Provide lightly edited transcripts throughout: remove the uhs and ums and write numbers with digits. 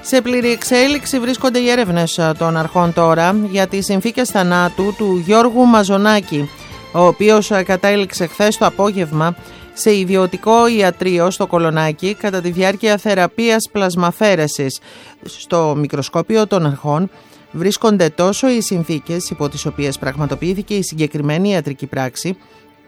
Σε πλήρη εξέλιξη βρίσκονται οι έρευνες των αρχών τώρα για τις συνθήκες θανάτου του Γιώργου Μαζονάκη, ο οποίος κατέληξε χθες το απόγευμα σε ιδιωτικό ιατρείο στο Κολονάκι κατά τη διάρκεια θεραπείας πλασμαφαίρεσης. Στο μικροσκόπιο των αρχών βρίσκονται τόσο οι συνθήκες υπό τις οποίες πραγματοποιήθηκε η συγκεκριμένη ιατρική πράξη,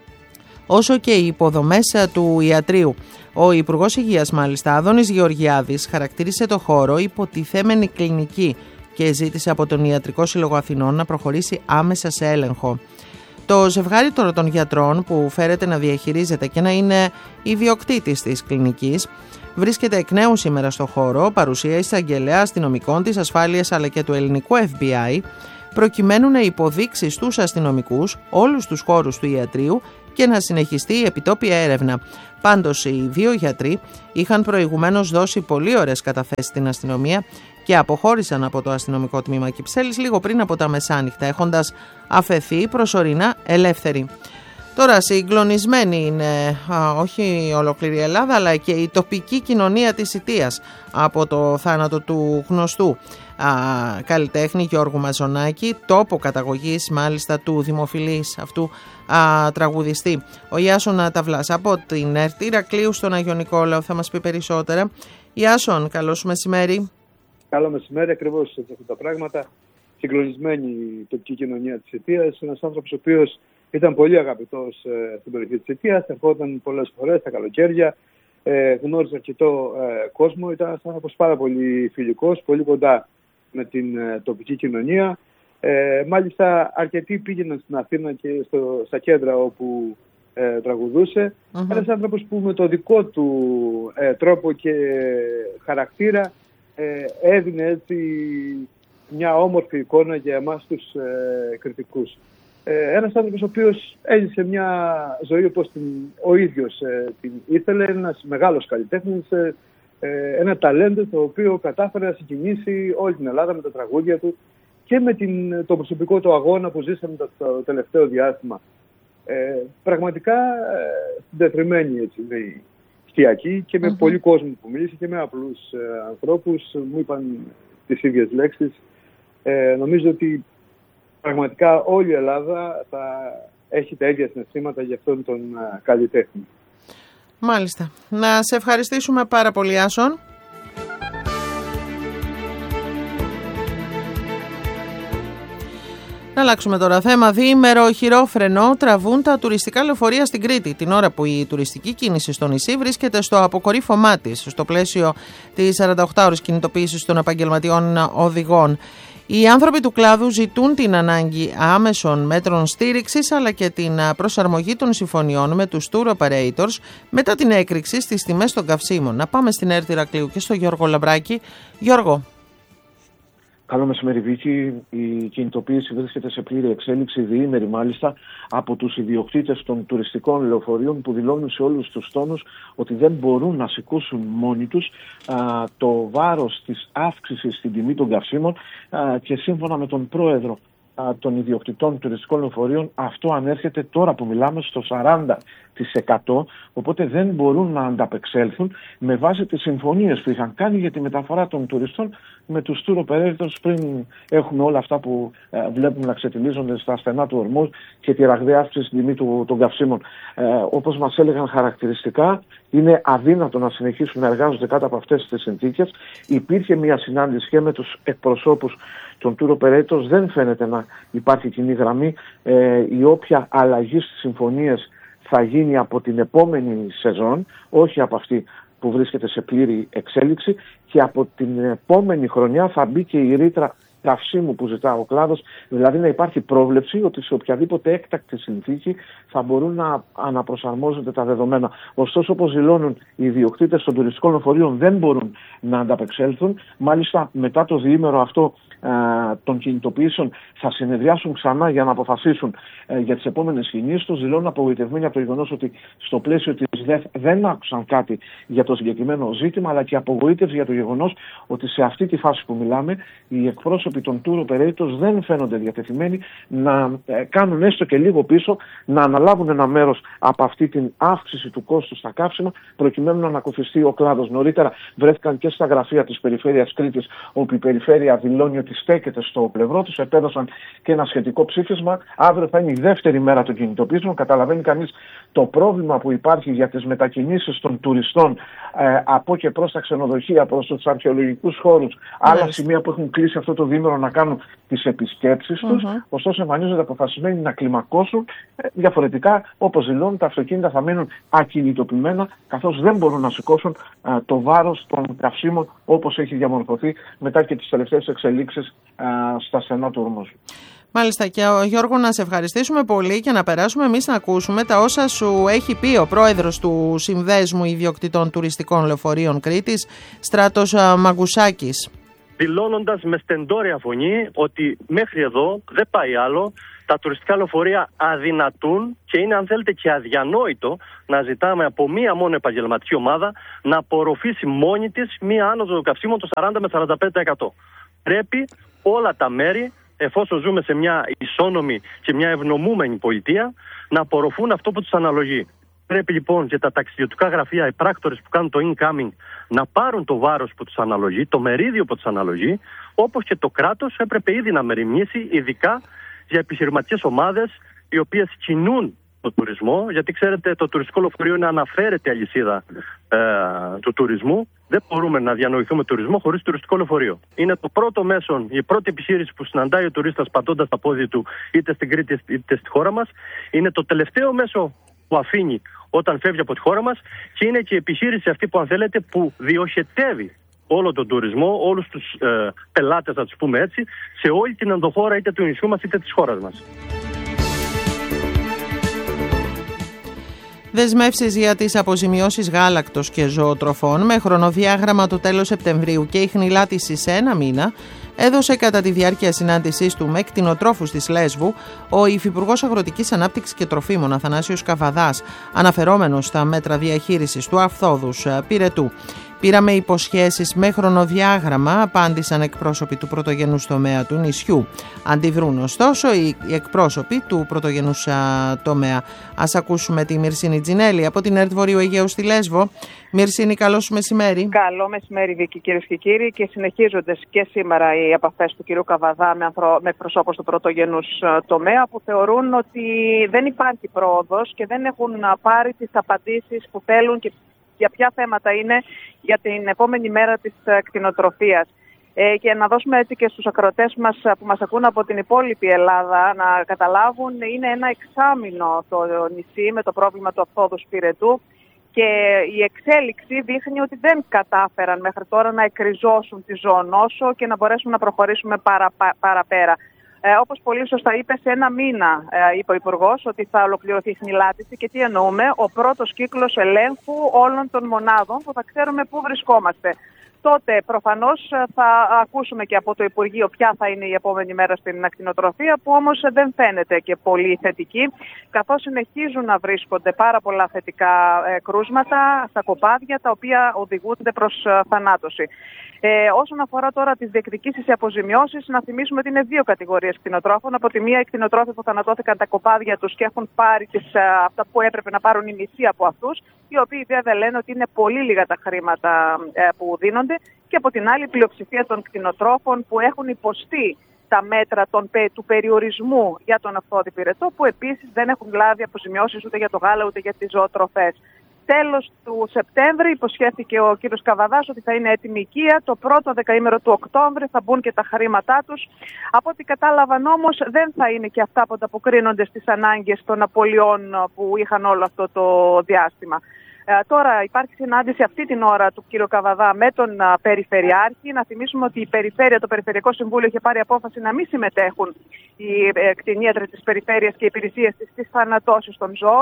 όσο και οι υποδομές του ιατρείου. Ο Υπουργός Υγείας, μάλιστα, Άδωνης Γεωργιάδης, χαρακτήρισε το χώρο υποτιθέμενη κλινική και ζήτησε από τον Ιατρικό Σύλλογο Αθηνών να προχωρήσει άμεσα σε έλεγχο. Το ζευγάρι τώρα των γιατρών, που φέρεται να διαχειρίζεται και να είναι ιδιοκτήτης της κλινικής, βρίσκεται εκ νέου σήμερα στο χώρο, παρουσία εισαγγελέα, αστυνομικών της ασφάλειας αλλά και του ελληνικού FBI, προκειμένου να υποδείξει στους αστυνομικούς όλους τους χώρους του ιατρείου και να συνεχιστεί η επιτόπια έρευνα. Πάντως, οι δύο γιατροί είχαν προηγουμένως δώσει πολύ ωραίες καταθέσεις στην αστυνομία και αποχώρησαν από το αστυνομικό τμήμα Κυψέλης λίγο πριν από τα μεσάνυχτα, έχοντας αφαιθεί προσωρινά ελεύθεροι. Τώρα συγκλονισμένη είναι όχι ολόκληρη η Ελλάδα, αλλά και η τοπική κοινωνία της Ιττίας από το θάνατο του γνωστού καλλιτέχνη Γιώργου Μαζονάκη, τόπο καταγωγής μάλιστα του δημοφιλής αυτού τραγουδιστή. Ο Ιάσον Ταυλάς από την ΕΡΤ Ηρακλείου στον Άγιο Νικόλαο θα μας πει περισσότερα. Ιάσον, καλώς μεσημέρι. Καλό μεσημέρι, ακριβώς έτσι αυτά τα πράγματα. Συγκλονισμένη η τοπική κοινωνία της Ιττίας. Ένας άνθρωπος ο οποίος ήταν πολύ αγαπητός στην περιοχή της Ιττίας, ερχόταν πολλές φορές τα καλοκαίρια, γνώριζε αρκετό κόσμο, ήταν ένας άνθρωπος πάρα πολύ φιλικός, πολύ κοντά με την τοπική κοινωνία. Μάλιστα αρκετοί πήγαιναν στην Αθήνα και στα κέντρα όπου τραγουδούσε. Ένας άνθρωπος που με το δικό του τρόπο και χαρακτήρα έδινε έτσι μια όμορφη εικόνα για εμάς τους κριτικούς. Ένας άνθρωπος ο οποίος έζησε μια ζωή όπως ο ίδιος την ήθελε, ένας μεγάλος καλλιτέχνης, ένα ταλέντο το οποίο κατάφερε να συγκινήσει όλη την Ελλάδα με τα τραγούδια του και με το προσωπικό του αγώνα που ζήσαμε το τελευταίο διάστημα. Πραγματικά συντετριμένη έτσι, με στιακή και με πολύ κόσμο που μίλησε και με απλούς ανθρώπους, μου είπαν τις ίδιες λέξεις. Νομίζω ότι πραγματικά όλη η Ελλάδα θα έχει τα ίδια συναισθήματα για αυτόν τον καλλιτέχνη. Μάλιστα. Να σε ευχαριστήσουμε πάρα πολύ, Άσον. Να αλλάξουμε τώρα θέμα. Διήμερο χειρόφρενο τραβούν τα τουριστικά λεωφορεία στην Κρήτη, την ώρα που η τουριστική κίνηση στο νησί βρίσκεται στο αποκορύφωμά της, στο πλαίσιο της 48ωρης κινητοποίησης των επαγγελματιών οδηγών. Οι άνθρωποι του κλάδου ζητούν την ανάγκη άμεσων μέτρων στήριξης αλλά και την προσαρμογή των συμφωνιών με τους tour operators μετά την έκρηξη στις τιμές των καυσίμων. Να πάμε στην ΕΡΤ Ηρακλείου και στο Γιώργο Λαμπράκη. Γιώργο. Καλό μεσημέρι, Βίκη. Η κινητοποίηση βρίσκεται σε πλήρη εξέλιξη, διήμερη μάλιστα, από τους ιδιοκτήτες των τουριστικών λεωφορείων που δηλώνουν σε όλους τους τόνους ότι δεν μπορούν να σηκώσουν μόνοι τους το βάρος της αύξησης στην τιμή των καυσίμων και σύμφωνα με τον πρόεδρο των ιδιοκτητών τουριστικών λεωφορείων αυτό ανέρχεται τώρα που μιλάμε στο 40%, οπότε δεν μπορούν να ανταπεξέλθουν με βάση τις συμφωνίες που είχαν κάνει για τη μεταφορά των τουριστών με τους tour operators πριν έχουμε όλα αυτά που βλέπουμε να ξετυλίζονται στα στενά του ορμού και τη ραγδαία αύξηση στην τιμή των καυσίμων. Όπως μας έλεγαν χαρακτηριστικά, είναι αδύνατο να συνεχίσουν να εργάζονται κάτω από αυτές τις συνθήκες. Υπήρχε μια συνάντηση και με τους εκπροσώπους των tour operators, δεν φαίνεται να υπάρχει κοινή γραμμή. Η όποια αλλαγή στις συμφωνίες θα γίνει από την επόμενη σεζόν, όχι από αυτή που βρίσκεται σε πλήρη εξέλιξη, και από την επόμενη χρονιά θα μπει και η ρήτρα καυσίμου που ζητά ο κλάδος, δηλαδή να υπάρχει πρόβλεψη ότι σε οποιαδήποτε έκτακτη συνθήκη θα μπορούν να αναπροσαρμόζονται τα δεδομένα. Ωστόσο, όπως δηλώνουν οι ιδιοκτήτες των τουριστικών λεωφορείων, δεν μπορούν να ανταπεξέλθουν. Μάλιστα, μετά το διήμερο αυτό των κινητοποιήσεων θα συνεδριάσουν ξανά για να αποφασίσουν για τις επόμενες κινήσεις τους. Δηλώνουν απογοητευμένοι από το γεγονός ότι στο πλαίσιο της ΔΕΘ δεν άκουσαν κάτι για το συγκεκριμένο ζήτημα, αλλά και απογοήτευση για το γεγονός ότι σε αυτή τη φάση που μιλάμε οι εκπρόσωποι εκπρόσωποι των tour operators δεν φαίνονται διατεθειμένοι να κάνουν έστω και λίγο πίσω, να αναλάβουν ένα μέρος από αυτή την αύξηση του κόστου στα καύσιμα, προκειμένου να ανακουφιστεί ο κλάδος. Νωρίτερα βρέθηκαν και στα γραφεία της Περιφέρειας Κρήτης, όπου η Περιφέρεια δηλώνει ότι στέκεται στο πλευρό τους. Επέδωσαν και ένα σχετικό ψήφισμα. Αύριο θα είναι η δεύτερη μέρα των κινητοποιήσεων. Καταλαβαίνει κανείς το πρόβλημα που υπάρχει για τις μετακινήσεις των τουριστών από και προς τα ξενοδοχεία, προς τους αρχαιολογικούς χώρους, άλλα σημεία που έχουν κλείσει αυτό το διήμερο να κάνουν τις επισκέψεις τους. Ωστόσο, εμφανίζονται αποφασισμένοι να κλιμακώσουν. Διαφορετικά, όπως δηλώνουν, τα αυτοκίνητα θα μείνουν ακινητοποιημένα, καθώς δεν μπορούν να σηκώσουν το βάρος των καυσίμων όπως έχει διαμορφωθεί μετά και τις τελευταίες εξελίξεις στα στενά του Ορμούζου. Μάλιστα, και Γιώργο, να σε ευχαριστήσουμε πολύ και να περάσουμε εμείς να ακούσουμε τα όσα σου έχει πει ο πρόεδρος του Συνδέσμου Ιδιοκτητών Τουριστικών Λεωφορείων Κρήτης, Στράτος Μαγκουσάκης. Δηλώνοντας με στεντόρια φωνή ότι μέχρι εδώ δεν πάει άλλο, τα τουριστικά λεωφορεία αδυνατούν και είναι, αν θέλετε, και αδιανόητο να ζητάμε από μία μόνο επαγγελματική ομάδα να απορροφήσει μόνη της μία άνοδο καυσίμων το 40 με 45%. Πρέπει όλα τα μέρη, εφόσον ζούμε σε μια ισόνομη και μια ευνομούμενη πολιτεία, να απορροφούν αυτό που τους αναλογεί. Πρέπει λοιπόν και τα ταξιδιωτικά γραφεία, οι πράκτορες που κάνουν το incoming, να πάρουν το βάρος που τους αναλογεί, το μερίδιο που τους αναλογεί, όπως και το κράτος έπρεπε ήδη να μεριμνήσει, ειδικά για επιχειρηματικές ομάδες οι οποίες κινούν το τουρισμό, γιατί ξέρετε, το τουριστικό λεωφορείο είναι αναφέρετη αλυσίδα του τουρισμού. Δεν μπορούμε να διανοηθούμε τουρισμό χωρίς τουριστικό λεωφορείο. Είναι το πρώτο μέσο, η πρώτη επιχείρηση που συναντάει ο τουρίστας πατώντας τα πόδια του είτε στην Κρήτη είτε στη χώρα μας. Είναι το τελευταίο μέσο που αφήνει όταν φεύγει από τη χώρα μας και είναι και η επιχείρηση αυτή που, αν θέλετε, που διοχετεύει όλο τον τουρισμό, όλους τους πελάτες, να τους πούμε έτσι, σε όλη την ενδοχώρα είτε του νησιού μας είτε της χώρας μας. Δεσμεύσεις για τις αποζημιώσεις γάλακτος και ζωοτροφών με χρονοδιάγραμμα το τέλος Σεπτεμβρίου και η χνηλάτιση σε ένα μήνα έδωσε κατά τη διάρκεια συνάντησής του με κτηνοτρόφους της Λέσβου ο Υφυπουργός Αγροτικής Ανάπτυξης και Τροφίμων Αθανάσιος Καβαδάς, αναφερόμενος στα μέτρα διαχείρισης του αυθόδους πυρετού. Πήραμε υποσχέσεις με χρονοδιάγραμμα, απάντησαν εκπρόσωποι του πρωτογενούς τομέα του νησιού. Αντιδρούν ωστόσο οι εκπρόσωποι του πρωτογενούς τομέα. Ας ακούσουμε τη Μυρσίνη Τζινέλη από την ΕΡΤ Βορείου Αιγαίου στη Λέσβο. Μυρσίνη, καλό σου μεσημέρι. Καλό μεσημέρι, Βίκη, κυρίες και κύριοι. Και συνεχίζονται και σήμερα οι επαφές του κυρίου Καβαδά με εκπροσώπους του πρωτογενούς τομέα, που θεωρούν ότι δεν υπάρχει πρόοδος και δεν έχουν πάρει τις απαντήσεις που θέλουν και για ποια θέματα είναι για την επόμενη μέρα της κτηνοτροφίας. Και να δώσουμε έτσι και στους ακροατές μας που μας ακούν από την υπόλοιπη Ελλάδα να καταλάβουν, είναι ένα εξάμηνο το νησί με το πρόβλημα του αυθόδους πυρετού και η εξέλιξη δείχνει ότι δεν κατάφεραν μέχρι τώρα να εκριζώσουν τη ζωονόσο και να μπορέσουν να προχωρήσουμε παραπέρα. Όπως πολύ σωστά είπε, σε ένα μήνα είπε ο Υπουργός ότι θα ολοκληρωθεί η χνηλάτιση. Και τι εννοούμε? Ο πρώτος κύκλος ελέγχου όλων των μονάδων που θα ξέρουμε πού βρισκόμαστε. Τότε προφανώς θα ακούσουμε και από το Υπουργείο ποια θα είναι η επόμενη μέρα στην ακτινοτροφία, που όμως δεν φαίνεται και πολύ θετική, καθώς συνεχίζουν να βρίσκονται πάρα πολλά θετικά κρούσματα στα κοπάδια, τα οποία οδηγούνται προς θανάτωση. Όσον αφορά τώρα τις διεκδικήσεις ή αποζημιώσεις, να θυμίσουμε ότι είναι δύο κατηγορίες κτηνοτρόφων. Από τη μία, οι κτηνοτρόφοι που θανατώθηκαν τα κοπάδια τους και έχουν πάρει αυτά που έπρεπε να πάρουν οι μισοί από αυτούς, οι οποίοι βέβαια λένε ότι είναι πολύ λίγα τα χρήματα που δίνονται. Και από την άλλη, η πλειοψηφία των κτηνοτρόφων που έχουν υποστεί τα μέτρα του περιορισμού για τον αυθόδη πυρετό, που επίσης δεν έχουν λάβει αποζημιώσεις ούτε για το γάλα ούτε για τις ζωοτροφές. Τέλος του Σεπτέμβρη υποσχέθηκε ο κύριος Καβαδάς ότι θα είναι έτοιμη η οικία. Το πρώτο δεκαήμερο του Οκτώβρη θα μπουν και τα χρήματά τους. Από ό,τι κατάλαβαν όμως, δεν θα είναι και αυτά που ανταποκρίνονται στις ανάγκες των απολειών που είχαν όλο αυτό το διάστημα. Τώρα υπάρχει συνάντηση αυτή την ώρα του κ. Καβαδά με τον Περιφερειάρχη. Να θυμίσουμε ότι η Περιφέρεια, το Περιφερειακό Συμβούλιο, είχε πάρει απόφαση να μην συμμετέχουν οι κτηνίατροι της Περιφέρειας και οι υπηρεσίες της στις θανατώσεις των ζώων.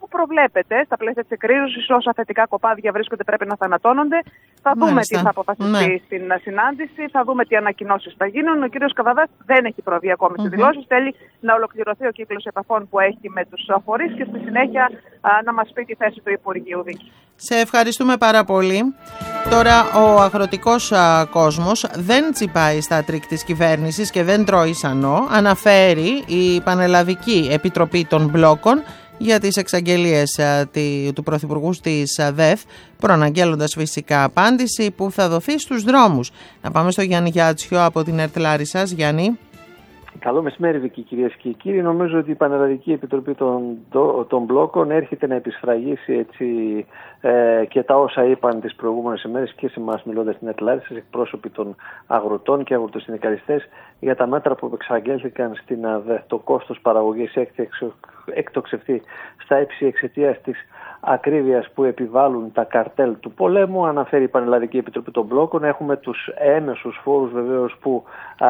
που προβλέπεται στα πλαίσια της εκρίζωσης, όσα θετικά κοπάδια βρίσκονται πρέπει να θανατώνονται. Θα δούμε τι θα αποφασιστεί στην συνάντηση, θα δούμε τι ανακοινώσεις θα γίνουν. Ο κ. Καβαδάς δεν έχει προβεί ακόμη σε δηλώσεις. Θέλει να ολοκληρωθεί ο κύκλος επαφών που έχει με τους φορείς και στη συνέχεια να μας πει τη θέση του Υπουργείου Δίκης. Σε ευχαριστούμε πάρα πολύ. Τώρα ο αγροτικός κόσμος δεν τσιπάει στα τρίκ της κυβέρνησης και δεν τρώει σανό, αναφέρει η Πανελλαδική Επιτροπή των Μπλόκων για τις εξαγγελίες του Πρωθυπουργού της ΔΕΘ, προαναγγέλλοντας φυσικά απάντηση που θα δοθεί στους δρόμους. Να πάμε στο Γιάννη Γιάτσιο από την ΕΡΤ Λάρισσας. Γιάννη. Καλό μεσημέρι, Βίκη, κυρίες και κύριοι. Νομίζω ότι η Πανελλαδική Επιτροπή των Μπλόκων έρχεται να επισφραγίσει έτσι, και τα όσα είπαν τις προηγούμενες ημέρες και σε εμάς μιλώντας στην ΕΡΤ Λάρισσας, εκπρόσωποι των αγροτών και αγροτοσυνδικαλιστές, για τα μέτρα που εξαγγέλθηκαν στην ΑΔΕ. Το κόστος παραγωγής έχει εκτοξευθεί στα ύψη εξαιτίας της ακρίβειας που επιβάλλουν τα καρτέλ του πολέμου. Αναφέρει η Πανελλαδική Επιτροπή των Μπλόκων. Έχουμε τους έμεσους φόρους βεβαίως που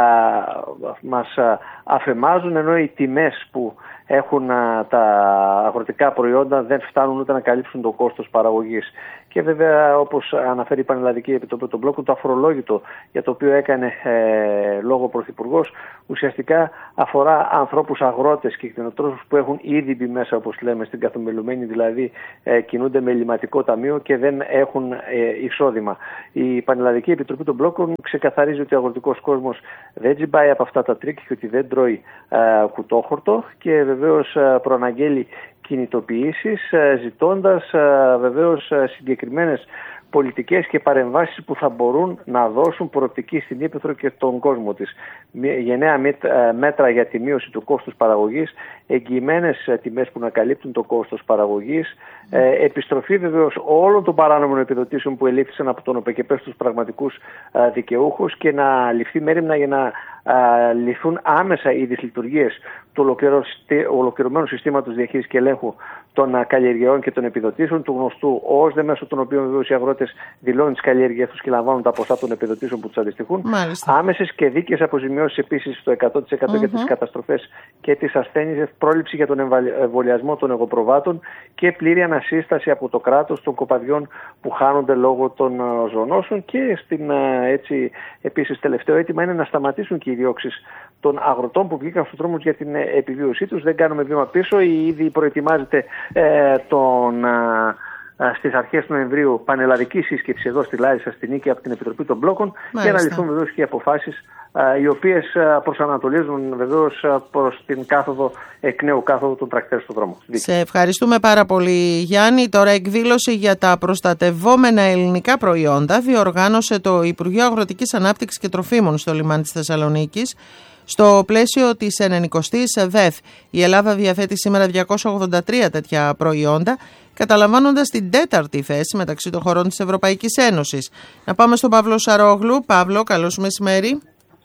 μας αφεμάζουν, ενώ οι τιμές που έχουν τα αγροτικά προϊόντα δεν φτάνουν ούτε να καλύψουν το κόστος παραγωγής. Και βέβαια, όπως αναφέρει η Πανελλαδική Επιτροπή των Μπλόκων, το αφορολόγητο για το οποίο έκανε λόγο ο Πρωθυπουργός ουσιαστικά αφορά ανθρώπους αγρότες και κτηνοτρόφους που έχουν ήδη μπει μέσα, όπως λέμε, στην καθομιλουμένη, δηλαδή κινούνται με ελλειμματικό ταμείο και δεν έχουν εισόδημα. Η Πανελλαδική Επιτροπή των Μπλόκων ξεκαθαρίζει ότι ο αγροτικός κόσμος δεν τσιμπάει από αυτά τα τρίκ και ότι δεν τρώει κουτόχορτο και βεβαίως προαναγγέλει κινητοποιήσεις, ζητώντας βεβαίως συγκεκριμένες πολιτικές και παρεμβάσεις που θα μπορούν να δώσουν προοπτική στην Ήπεθρο και τον κόσμο της. Γενναία μέτρα για τη μείωση του κόστους παραγωγής, εγγυημένες τιμές που να καλύπτουν το κόστος παραγωγής, επιστροφή βεβαίως όλων των παράνομων επιδοτήσεων που ελήφθησαν από τον ΟΠΕΚΕΠΕ στους πραγματικούς δικαιούχους και να ληφθεί μέριμνα για να λυθούν άμεσα οι δυσλειτουργίες του ολοκληρωμένου συστήματος διαχείρισης και ελέγχου των καλλιεργειών και των επιδοτήσεων, του γνωστού ΩΣΔΕ, μέσω των οποίων βεβαίως οι αγρότες δηλώνουν τις καλλιέργειες τους και λαμβάνουν τα ποσά των επιδοτήσεων που τους αντιστοιχούν. Άμεσες και δίκαιες αποζημιώσεις επίσης στο 100% για τις καταστροφές και τις ασθένειες, πρόληψη για τον εμβολιασμό των εγωπροβάτων και πλήρη ανασύσταση από το κράτος των κοπαδιών που χάνονται λόγω των ζωονόσων. Και έτσι επίσης τελευταίο αίτημα είναι να σταματήσουν και οι διώξεις των αγροτών που βγήκαν στους δρόμους για την επιβίωσή τους. Δεν κάνουμε βήμα πίσω. Ήδη προετοιμάζεται στις αρχές του Νοεμβρίου πανελλαδική σύσκεψη εδώ στη Λάρισα, στην Νίκη, από την Επιτροπή των Μπλόκων, για να ληφθούν βεβαίως και οι αποφάσεις οι οποίες προσανατολίζουν βεβαίως προς την εκ νέου κάθοδο των τρακτέρ στον δρόμο. Σε ευχαριστούμε πάρα πολύ, Γιάννη. Τώρα, εκδήλωση για τα προστατευόμενα ελληνικά προϊόντα διοργάνωσε το Υπουργείο Αγροτικής Ανάπτυξης και Τροφίμων στο λιμάνι της Θεσσαλονίκης. Στο πλαίσιο της 90ης ΔΕΘ, η Ελλάδα διαθέτει σήμερα 283 τέτοια προϊόντα, καταλαμβάνοντας την 4η θέση μεταξύ των χωρών της Ευρωπαϊκής Ένωσης. Να πάμε στον Παύλο Σαρόγλου. Παύλο, καλώς μεσημέρι.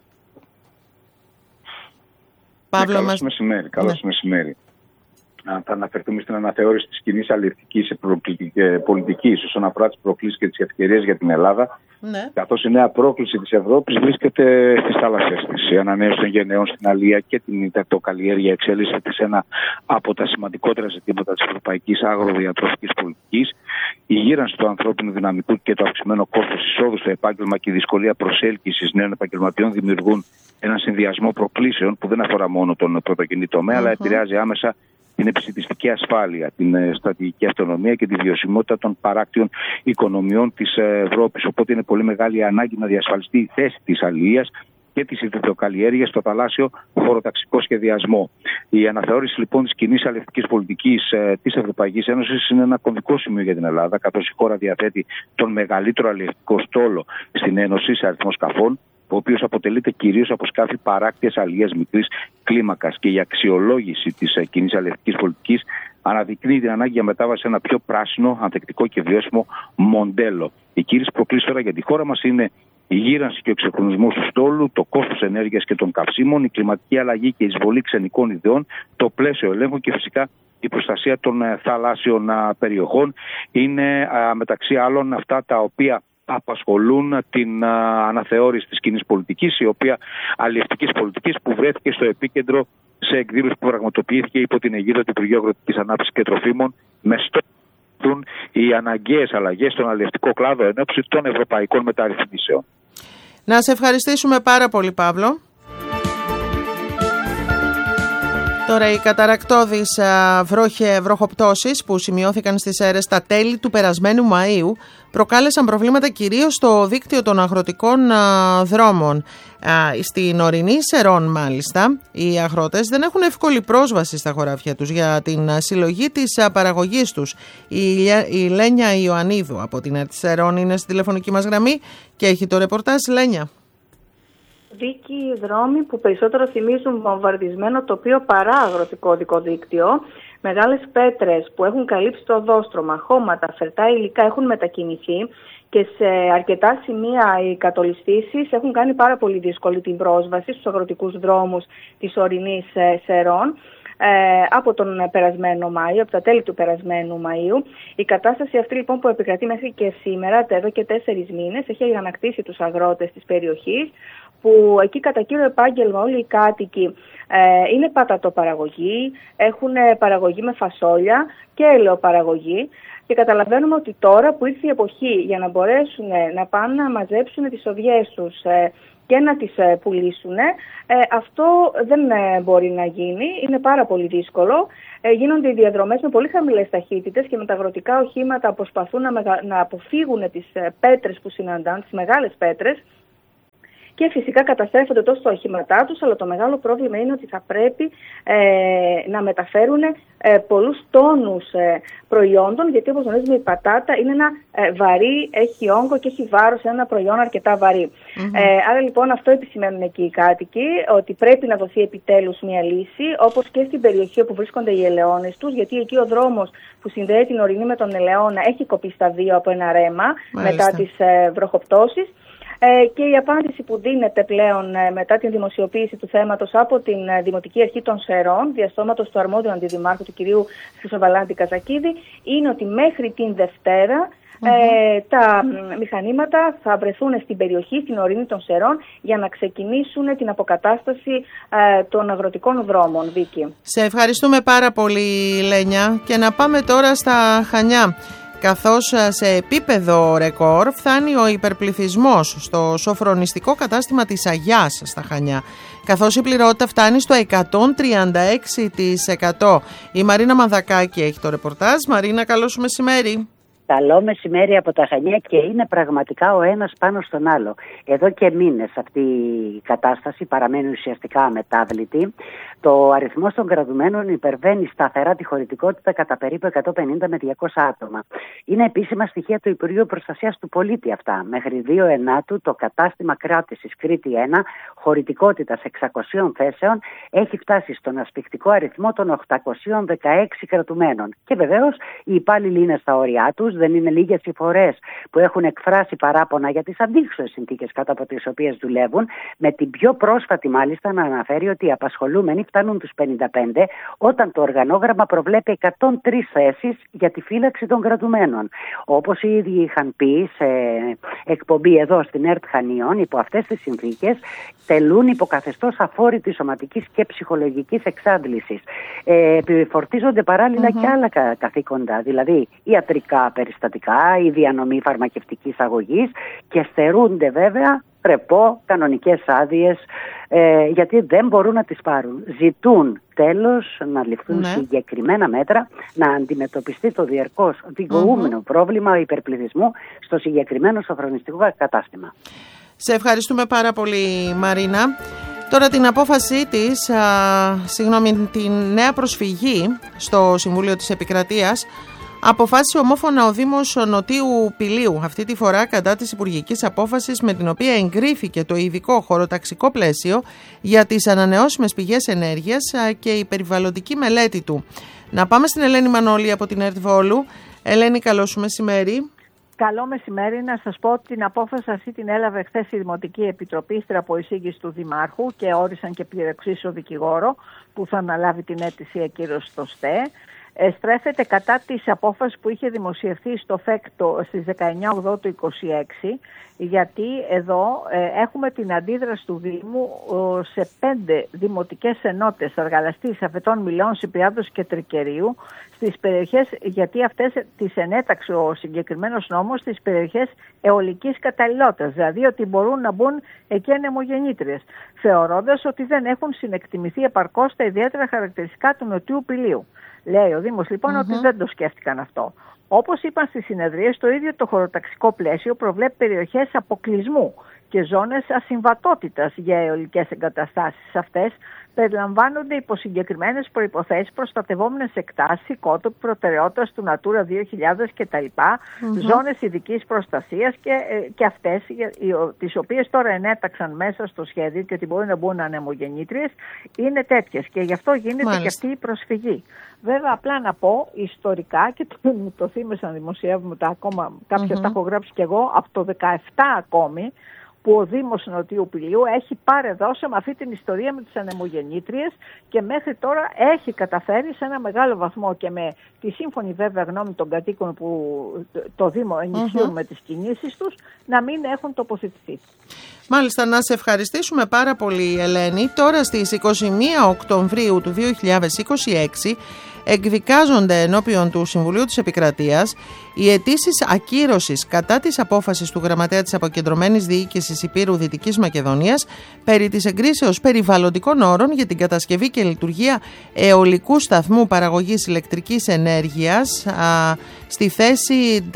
Καλώς μεσημέρι. Θα αναφερθούμε στην αναθεώρηση της κοινής αλληλευτικής πολιτικής όσον αφορά τις προκλήσεις και τις ευκαιρίες για την Ελλάδα. Ναι. Καθώς η νέα πρόκληση της Ευρώπης βρίσκεται στις θάλασσες της. Η ανανέωση των γενναιών στην αλία και την υδατοκαλλιέργεια εξέλιξεται σε ένα από τα σημαντικότερα ζητήματα της ευρωπαϊκής αγροδιατροφικής πολιτικής. Η γύρανση του ανθρώπινου δυναμικού και το αυξημένο κόστος εισόδου στο επάγγελμα και η δυσκολία προσέλκυσης νέων επαγγελματιών δημιουργούν έναν συνδυασμό προκλήσεων που δεν αφορά μόνο τον πρωτογενή τομέα, αλλά επηρεάζει άμεσα την επισιτιστική ασφάλεια, την στρατηγική αυτονομία και τη βιωσιμότητα των παράκτιων οικονομιών της Ευρώπης. Οπότε είναι πολύ μεγάλη ανάγκη να διασφαλιστεί η θέση της αλληλείας και της υδατοκαλλιέργειας στο θαλάσσιο χωροταξικό σχεδιασμό. Η αναθεώρηση λοιπόν της κοινής αλληλευτικής πολιτικής της Ευρωπαϊκής Ένωσης είναι ένα κομβικό σημείο για την Ελλάδα, καθώς η χώρα διαθέτει τον μεγαλύτερο αλληλευτικό στόλο στην Ένωση σε αριθμό σκαφών, ο οποίος αποτελείται κυρίως από σκάφη παράκτιας αλληλείας μικρής κλίμακας, και η αξιολόγηση της κοινής αλληλευτικής πολιτικής αναδεικνύει την ανάγκη για μετάβαση σε ένα πιο πράσινο, ανθεκτικό και βιώσιμο μοντέλο. Οι κύριες προκλήσεις τώρα για τη χώρα μας είναι η γύρανση και ο εξυγχρονισμός του στόλου, το κόστος ενέργειας και των καυσίμων, η κλιματική αλλαγή και η εισβολή ξενικών ιδεών, το πλαίσιο ελέγχου και φυσικά η προστασία των θαλάσσιων περιοχών. Είναι μεταξύ άλλων αυτά τα οποία απασχολούν την αναθεώρηση της κοινής πολιτικής, η οποία αλληλευτικής πολιτικής που βρέθηκε στο επίκεντρο σε εκδήλωση που πραγματοποιήθηκε υπό την αιγίδα του Υπουργείου Αγροτικής Ανάπτυξης και Τροφίμων, με στόχο οι αναγκαίες αλλαγές στον αλλιευτικό κλάδο εν ώψη των ευρωπαϊκών μεταρρυθμίσεων. Να σε ευχαριστήσουμε πάρα πολύ, Παύλο. Τώρα, οι καταρρακτώδεις βροχοπτώσεις που σημειώθηκαν στις αίρες στα τέλη του περασμένου Μαΐου προκάλεσαν προβλήματα κυρίως στο δίκτυο των αγροτικών δρόμων. Στην ορεινή Σερών, μάλιστα, οι αγρότες δεν έχουν εύκολη πρόσβαση στα χωράφια τους για την συλλογή της παραγωγής τους. Η Λένια Ιωαννίδου από την ΕΡΤ Σερών είναι στη τηλεφωνική μας γραμμή και έχει το ρεπορτάζ. Λένια. Δίκοι δρόμοι που περισσότερο θυμίζουν βομβαρδισμένο τοπίο παρά αγροτικό οδικό δίκτυο. Μεγάλες πέτρες που έχουν καλύψει το οδόστρωμα, χώματα, φερτά υλικά έχουν μετακινηθεί και σε αρκετά σημεία οι κατολιστήσεις έχουν κάνει πάρα πολύ δύσκολη την πρόσβαση στους αγροτικούς δρόμους της ορεινής Σερών. Από τον περασμένο Μάιο, από τα τέλη του περασμένου Μαΐου. Η κατάσταση αυτή λοιπόν που επικρατεί μέχρι και σήμερα, εδώ και 4 μήνες, έχει αγανακτήσει τους αγρότες της περιοχής, που εκεί κατά κύριο επάγγελμα όλοι οι κάτοικοι είναι πατατοπαραγωγή, έχουν παραγωγή με φασόλια και ελαιοπαραγωγή. Και καταλαβαίνουμε ότι τώρα που ήρθε η εποχή για να μπορέσουν να πάνε να μαζέψουν τις οδιές τους και να τις πουλήσουν, αυτό δεν μπορεί να γίνει, είναι πάρα πολύ δύσκολο. Γίνονται οι διαδρομές με πολύ χαμηλές ταχύτητες και με τα αγροτικά οχήματα προσπαθούν να αποφύγουν τις πέτρες που συναντάνε, τις μεγάλες πέτρες. Και φυσικά καταστρέφονται τόσο τα οχήματά τους, αλλά το μεγάλο πρόβλημα είναι ότι θα πρέπει να μεταφέρουν πολλούς τόνους προϊόντων, γιατί όπως γνωρίζουμε η πατάτα είναι ένα βαρύ, έχει όγκο και έχει βάρος, είναι ένα προϊόν αρκετά βαρύ. Άρα λοιπόν αυτό επισημαίνουν εκεί οι κάτοικοι, ότι πρέπει να δοθεί επιτέλους μια λύση, όπως και στην περιοχή όπου βρίσκονται οι ελαιώνες τους, γιατί εκεί ο δρόμος που συνδέει την ορεινή με τον ελαιώνα έχει κοπεί στα 2 από ένα ρέμα μετά τις βροχοπτώσεις. Και η απάντηση που δίνεται πλέον μετά την δημοσιοποίηση του θέματος από την Δημοτική Αρχή των Σερών, διαστόματος του αρμόδιου αντιδημάρχου του κυρίου Χρυσοβαλάντη Καζακίδη, είναι ότι μέχρι την Δευτέρα τα μηχανήματα θα βρεθούν στην περιοχή, στην ορεινή των Σερών, για να ξεκινήσουν την αποκατάσταση των αγροτικών δρόμων. Βίκη. Σε ευχαριστούμε πάρα πολύ, Λένια, και να πάμε τώρα στα Χανιά. Καθώς σε επίπεδο ρεκόρ φτάνει ο υπερπληθυσμός στο σοφρονιστικό κατάστημα της Αγιάς στα Χανιά, καθώς η πληρότητα φτάνει στο 136%. Η Μαρίνα Μανδακάκη έχει το ρεπορτάζ. Μαρίνα, καλό σου μεσημέρι. Καλό μεσημέρι από τα Χανιά, και είναι πραγματικά ο ένας πάνω στον άλλο. Εδώ και μήνες αυτή η κατάσταση παραμένει ουσιαστικά αμετάβλητη. Το αριθμός των κρατουμένων υπερβαίνει σταθερά τη χωρητικότητα κατά περίπου 150 με 200 άτομα. Είναι επίσημα στοιχεία του Υπουργείου Προστασίας του Πολίτη αυτά. Μέχρι 2 Ενάτου το κατάστημα κράτησης Κρήτη 1, χωρητικότητας 600 θέσεων, έχει φτάσει στον ασφιχτικό αριθμό των 816 κρατουμένων. Και βεβαίως οι υπάλληλοι είναι στα όρια τους. Δεν είναι λίγες οι φορές που έχουν εκφράσει παράπονα για τις αντίξωες συνθήκες κάτω από τις οποίες δουλεύουν, με την πιο πρόσφατη μάλιστα να αναφέρει ότι οι απασχολούμενοι φτάνουν τους 55, όταν το οργανόγραμμα προβλέπει 103 θέσεις για τη φύλαξη των κρατουμένων. Όπως οι ίδιοι είχαν πει σε εκπομπή εδώ στην ΕΡΤ Χανίων, υπό αυτές τις συνθήκες τελούν υποκαθεστώς αφόρητης σωματικής και ψυχολογικής εξάντλησης. Επιφορτίζονται παράλληλα και άλλα καθήκοντα, δηλαδή ιατρικά περιστατικά, η διανομή φαρμακευτικής αγωγής, και στερούνται βέβαια ρεπό, κανονικές άδειες, γιατί δεν μπορούν να τις πάρουν. Ζητούν τέλος να ληφθούν συγκεκριμένα μέτρα, να αντιμετωπιστεί το διαρκώς διηγούμενο πρόβλημα υπερπληθυσμού στο συγκεκριμένο σοφρονιστικό κατάστημα. Σε ευχαριστούμε πάρα πολύ, Μαρίνα. Τώρα την απόφαση της, την νέα προσφυγή στο Συμβούλιο της Επικρατείας, αποφάσισε ομόφωνα ο Δήμος Νοτίου Πηλίου, αυτή τη φορά κατά της υπουργικής απόφασης με την οποία εγκρίθηκε το ειδικό χωροταξικό πλαίσιο για τις ανανεώσιμες πηγές ενέργειας και η περιβαλλοντική μελέτη του. Να πάμε στην Ελένη Μανώλη από την ΕΡΤ Βόλου. Ελένη, καλό σου μεσημέρι. Καλό μεσημέρι. Να σας πω ότι την απόφαση αυτή την έλαβε χθες η Δημοτική Επιτροπή ύστερα από εισήγηση του Δημάρχου και όρισαν και πληρεξίσιο δικηγόρο που θα αναλάβει την αίτηση ακύρωση στο ΣΤΕ. στρέφεται κατά της απόφασης που είχε δημοσιευθεί στο ΦΕΚ στις 19/8 του 26, γιατί εδώ έχουμε την αντίδραση του Δήμου σε 5 δημοτικές ενότητες, Αργαλαστής, Αφετών, Μηλών, Σιπριάδος και Τρικερίου, στις περιοχές, γιατί αυτές τις ενέταξε ο συγκεκριμένος νόμος στις περιοχές αιωλικής καταλληλότητας, δηλαδή ότι μπορούν να μπουν εκεί ανεμογεννήτριες, θεωρώντας ότι δεν έχουν συνεκτιμηθεί επαρκώς τα ιδιαίτερα χαρακτηριστικά του νοτιού πηλίου. Λέει ο Δήμος λοιπόν ότι δεν το σκέφτηκαν αυτό. Όπως είπαν στις συνεδρίες, το ίδιο το χωροταξικό πλαίσιο προβλέπει περιοχές αποκλεισμού και ζώνες ασυμβατότητας για αιωλικές εγκαταστάσεις. Αυτές περιλαμβάνονται υπό συγκεκριμένες προϋποθέσεις προστατευόμενες εκτάσεις, οικότοποι προτεραιότητας του Natura 2000 κτλ. Ζώνες ειδικής προστασίας και αυτές τις οποίες τώρα ενέταξαν μέσα στο σχέδιο και ότι μπορεί να μπουν ανεμογεννήτριες, είναι τέτοιες και γι' αυτό γίνεται και αυτή η προσφυγή. Βέβαια, απλά να πω ιστορικά, και το θύμισαν δημοσιεύματα ακόμα, κάποια τα έχω γράψει κι εγώ, από το 17 ακόμη, που ο Δήμος Νοτιού Πηλίου έχει παρεδώσει με αυτή την ιστορία με τις ανεμογεννήτριες και μέχρι τώρα έχει καταφέρει σε ένα μεγάλο βαθμό και με τη σύμφωνη βέβαια γνώμη των κατοίκων που το Δήμο ενισχύουν με τις κινήσεις τους, να μην έχουν τοποθετηθεί. Μάλιστα, να σε ευχαριστήσουμε πάρα πολύ, Ελένη. Τώρα στις 21 Οκτωβρίου του 2026 εκδικάζονται ενώπιον του Συμβουλίου της Επικρατείας οι αιτήσεις ακύρωσης κατά της απόφασης του Γραμματέα της Αποκεντρωμένης Διοίκησης Υπήρου Δυτικής Μακεδονίας περί της εγκρίσεως περιβαλλοντικών όρων για την κατασκευή και λειτουργία αιωλικού σταθμού παραγωγής ηλεκτρικής ενέργειας στη θέση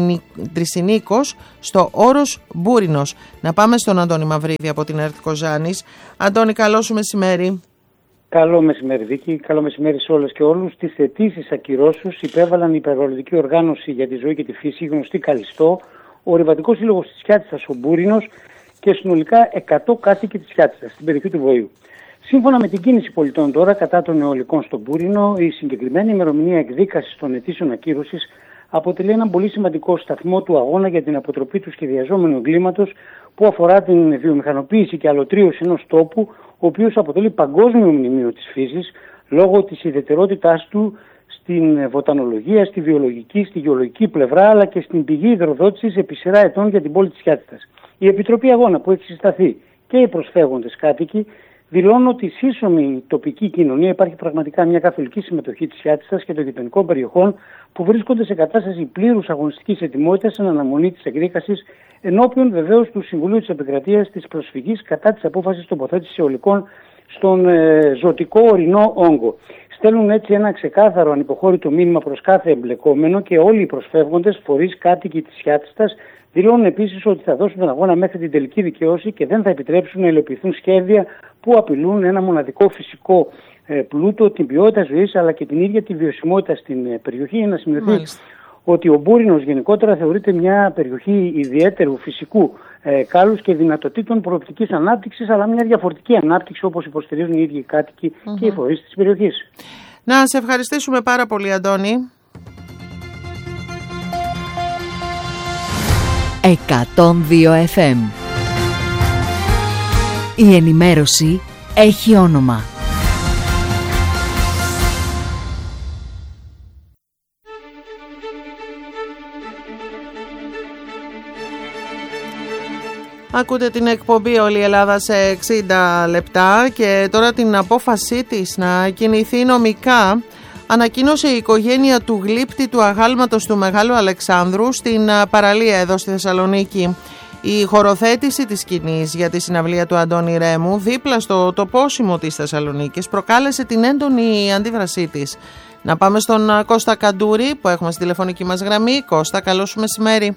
Τρισινίκος στο όρος Μπούρινος. Να πάμε στον Αντώνη Μαυρίδη από την ΕΡΤ Κοζάνης. Αντώνη, καλό σου μεσημέρι. Καλό μεσημέρι, Βίκη. Καλό μεσημέρι σε όλες και όλους. Τις αιτήσεις ακυρώσεως υπέβαλαν η Περιβαλλοντική Οργάνωση για τη Ζωή και τη Φύση, γνωστή Καλιστό, ο Ορειβατικός Σύλλογος της Χιάτισσας, ο Μπούρινος και συνολικά 100 κάτοικοι της Χιάτισσας, στην περιοχή του Βοήου. Σύμφωνα με την κίνηση πολιτών τώρα κατά των αιωλικών στον Μπούρινο, η συγκεκριμένη ημερομηνία εκδίκασης των αιτήσεων ακύρωσης αποτελεί έναν πολύ σημαντικό σταθμό του αγώνα για την αποτροπή του σχεδιαζόμενου εγκλήματος που αφορά την βιομηχανοποίηση και αλωτρίωση ενός τόπου, ο οποίος αποτελεί παγκόσμιο μνημείο της φύσης λόγω της ιδιαιτερότητάς του στην βοτανολογία, στη βιολογική, στη γεωλογική πλευρά, αλλά και στην πηγή υδροδότησης επί σειρά ετών για την πόλη της Χιάτισσας. Η Επιτροπή Αγώνα που έχει συσταθεί και οι προσφεύγοντες κάτοικοι δηλώνουν ότι η σύσσωμη τοπική κοινωνία υπάρχει πραγματικά μια καθολική συμμετοχή της Χιάτισσας και των γειτονικών περιοχών που βρίσκονται σε κατάσταση πλήρους αγωνιστικής ετοιμότητας εν αναμονή της εκδίκασης ενώπιον βεβαίως του Συμβουλίου της Επικρατείας της προσφυγής κατά της απόφασης τοποθέτησης αιωλικών στον ζωτικό ορεινό όγκο. Στέλνουν έτσι ένα ξεκάθαρο ανυποχώρητο μήνυμα προς κάθε εμπλεκόμενο και όλοι οι προσφεύγοντες, φορείς, κάτοικοι της Χιάτισσας δηλώνουν επίσης ότι θα δώσουν τον αγώνα μέχρι την τελική δικαίωση και δεν θα επιτρέψουν να υλοποιηθούν σχέδια που απειλούν ένα μοναδικό φυσικό πλούτο, την ποιότητα ζωής αλλά και την ίδια τη βιωσιμότητα στην περιοχή. Για να σημειωθεί ότι ο Μπούρινος γενικότερα θεωρείται μια περιοχή ιδιαίτερου φυσικού κάλους και δυνατοτήτων προοπτικής ανάπτυξης, αλλά μια διαφορετική ανάπτυξη όπως υποστηρίζουν οι ίδιοι οι κάτοικοι και οι φορείς της περιοχής. Να σε ευχαριστήσουμε πάρα πολύ, Αντώνη. 102 FM. Η ενημέρωση έχει όνομα. Ακούτε την εκπομπή «Όλη η Ελλάδα» σε 60 λεπτά και τώρα την απόφασή της να κινηθεί νομικά ανακοίνωσε η οικογένεια του γλύπτη του αγάλματος του Μεγάλου Αλεξάνδρου στην παραλία εδώ στη Θεσσαλονίκη. Η χωροθέτηση της σκηνής για τη συναυλία του Αντώνη Ρέμου δίπλα στο τοπόσιμο της Θεσσαλονίκης προκάλεσε την έντονη αντίδρασή της. Να πάμε στον Κώστα Καντούρη που έχουμε στη τηλεφωνική μας γραμμή. Κώστα, καλό σου μεσημέρι.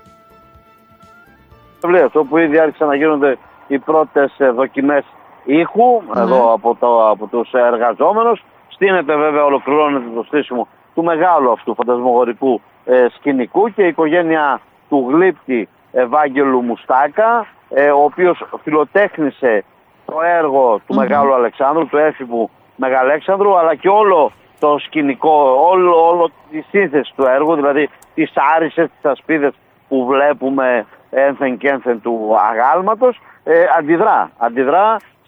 Αυτό που ήδη άρχισαν να γίνονται οι πρώτες δοκιμές ήχου εδώ από τους εργαζόμενους. Στείνεται βέβαια, ολοκληρώνεται το στήσιμο του μεγάλου αυτού φαντασμογορικού σκηνικού και η οικογένεια του γλύπτη Ευάγγελου Μουστάκα, ο οποίος φιλοτέχνησε το έργο του Μεγάλου Αλεξάνδρου, του έφηβου Μεγαλέξανδρου, αλλά και όλο το σκηνικό, όλο τη σύνθεση του έργου, δηλαδή τις άρισες, τις ασπίδες που βλέπουμε ένθεν και ένθεν του αγάλματος, αντιδρά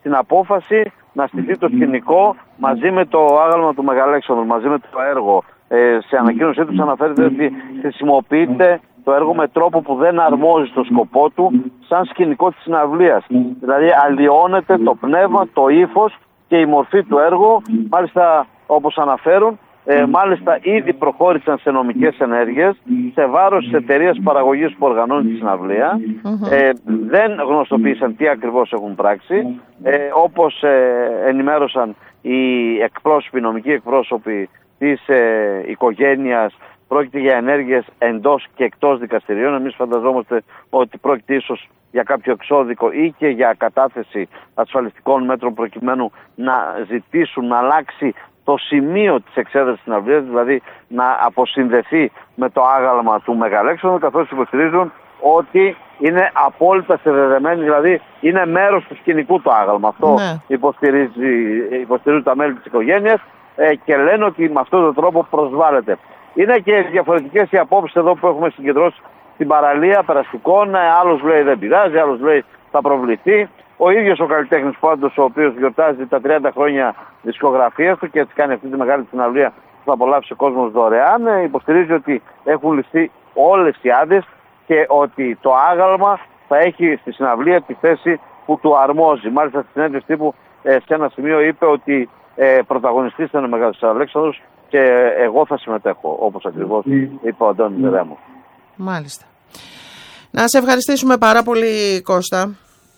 την απόφαση να στηθεί το σκηνικό μαζί με το άγαλμα του Μεγαλέξανδρου, μαζί με το έργο. Σε ανακοίνωσή τους αναφέρεται ότι χρησιμοποιείται το έργο με τρόπο που δεν αρμόζει στο σκοπό του σαν σκηνικό της συναυλίας. Δηλαδή αλλοιώνεται το πνεύμα, το ύφος και η μορφή του έργου. Μάλιστα, όπως αναφέρουν, μάλιστα ήδη προχώρησαν σε νομικές ενέργειες σε βάρος της εταιρείας παραγωγής που οργανώνει τη συναυλία. Δεν γνωστοποίησαν τι ακριβώς έχουν πράξει. Όπως ενημέρωσαν οι νομικοί εκπρόσωποι της οικογένειας, πρόκειται για ενέργειες εντός και εκτός δικαστηρίων. Εμείς φανταζόμαστε ότι πρόκειται ίσως για κάποιο εξώδικο ή και για κατάθεση ασφαλιστικών μέτρων προκειμένου να ζητήσουν να αλλάξει το σημείο της εξέδρασης της συναυλίας, δηλαδή να αποσυνδεθεί με το άγαλμα του Μεγαλέξανδρου, καθώς υποστηρίζουν ότι είναι απόλυτα συνδεδεμένοι, δηλαδή είναι μέρος του σκηνικού το άγαλμα. Αυτό υποστηρίζουν τα μέλη της οικογένειας και λένε ότι με αυτόν τον τρόπο προσβάλλεται. Είναι και διαφορετικές οι απόψεις εδώ που έχουμε συγκεντρώσει στην παραλία περαστικών. Άλλος λέει δεν πειράζει, άλλος λέει θα προβληθεί. Ο ίδιος ο καλλιτέχνης πάντως, ο οποίος γιορτάζει τα 30 χρόνια δισκογραφίας του και έτσι κάνει αυτή τη μεγάλη συναυλία που θα απολαύσει ο κόσμος δωρεάν, υποστηρίζει ότι έχουν ληφθεί όλες οι άδειες και ότι το άγαλμα θα έχει στη συναυλία τη θέση που του αρμόζει. Μάλιστα στη συνέντευξη τύπου σε ένα σημείο είπε ότι πρωταγωνιστής ήταν ο Μεγάλος Αλέξανδρος και εγώ θα συμμετέχω, όπως ακριβώς είπε ο Αντώνης Ρέμος. Μάλιστα. Να σε ευχαριστήσουμε πάρα πολύ, Κώστα.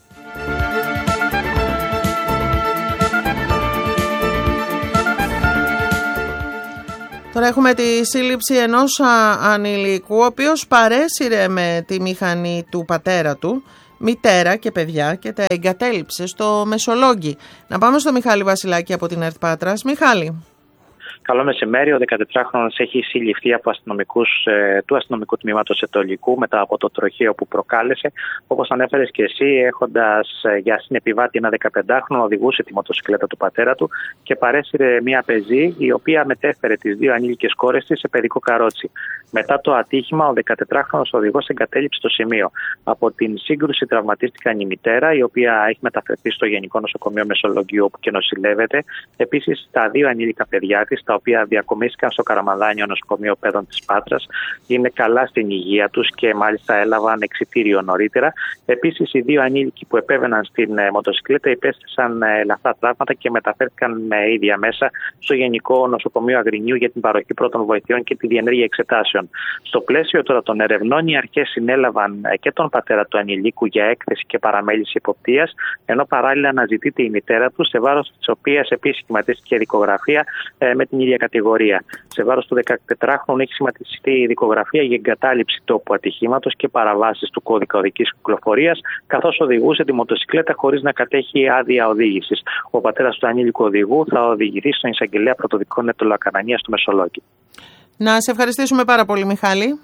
Τώρα έχουμε τη σύλληψη ενός ανηλίκου, ο οποίος παρέσυρε με τη μηχανή του πατέρα του, μητέρα και παιδιά, και τα εγκατέλειψε στο Μεσολόγγι. Να πάμε στο Μιχάλη Βασιλάκη από την ΕΡΤ Πάτρας. Μιχάλη. Καλό μεσημέρι. Ο 14χρονος έχει συλληφθεί από αστυνομικούς του αστυνομικού τμήματος Ετωλικού μετά από το τροχαίο που προκάλεσε. Όπως ανέφερες και εσύ, έχοντας για συνεπιβάτη ένα 15χρονο, οδηγούσε τη μοτοσυκλέτα του πατέρα του και παρέσυρε μια πεζή, η οποία μετέφερε τις δύο ανήλικες κόρες της σε παιδικό καρότσι. Μετά το ατύχημα, ο 14χρονος οδηγός εγκατέλειψε το σημείο. Από την σύγκρουση τραυματίστηκαν η μητέρα, η οποία έχει μεταφερθεί στο Γενικό Νοσοκομείο Μεσολογγίου, όπου και νοσηλεύεται. Επίσης, τα δύο ανήλικα παιδιά της, τα οποία διακομίστηκαν στο Καραμαλάνιο Νοσοκομείο Παιδών της Πάτρας, είναι καλά στην υγεία τους και μάλιστα έλαβαν εξιτήριο νωρίτερα. Επίσης, οι δύο ανήλικοι που επέβαιναν στην μοτοσυκλέτα υπέστησαν ελαφρά τραύματα και μεταφέρθηκαν με ίδια μέσα στο Γενικό Νοσοκομείο Αγρινίου για την παροχή πρώτων βοηθειών και τη διενέργεια εξετάσεων. Στο πλαίσιο τώρα των ερευνών, οι αρχές συνέλαβαν και τον πατέρα του ανηλίκου για έκθεση και παραμέληση υποπτίας, ενώ παράλληλα αναζητείται η μητέρα του, σε βάρος της οποίας επίσης σχηματίστηκε δικογραφία με την ίδια κατηγορία. Σε βάρος του 14χρονου έχει σχηματιστεί η δικογραφία για εγκατάλειψη τόπου ατυχήματος και παραβάσεις του κώδικα οδικής κυκλοφορίας, καθώς οδηγούσε τη μοτοσυκλέτα χωρίς να κατέχει άδεια οδήγησης. Ο πατέρας του ανήλικου οδηγού θα οδηγηθεί στον εισαγγελέα πρωτοδικών Ετωλοακανανίας του Μεσολόγγι. Να σε ευχαριστήσουμε πάρα πολύ, Μιχάλη.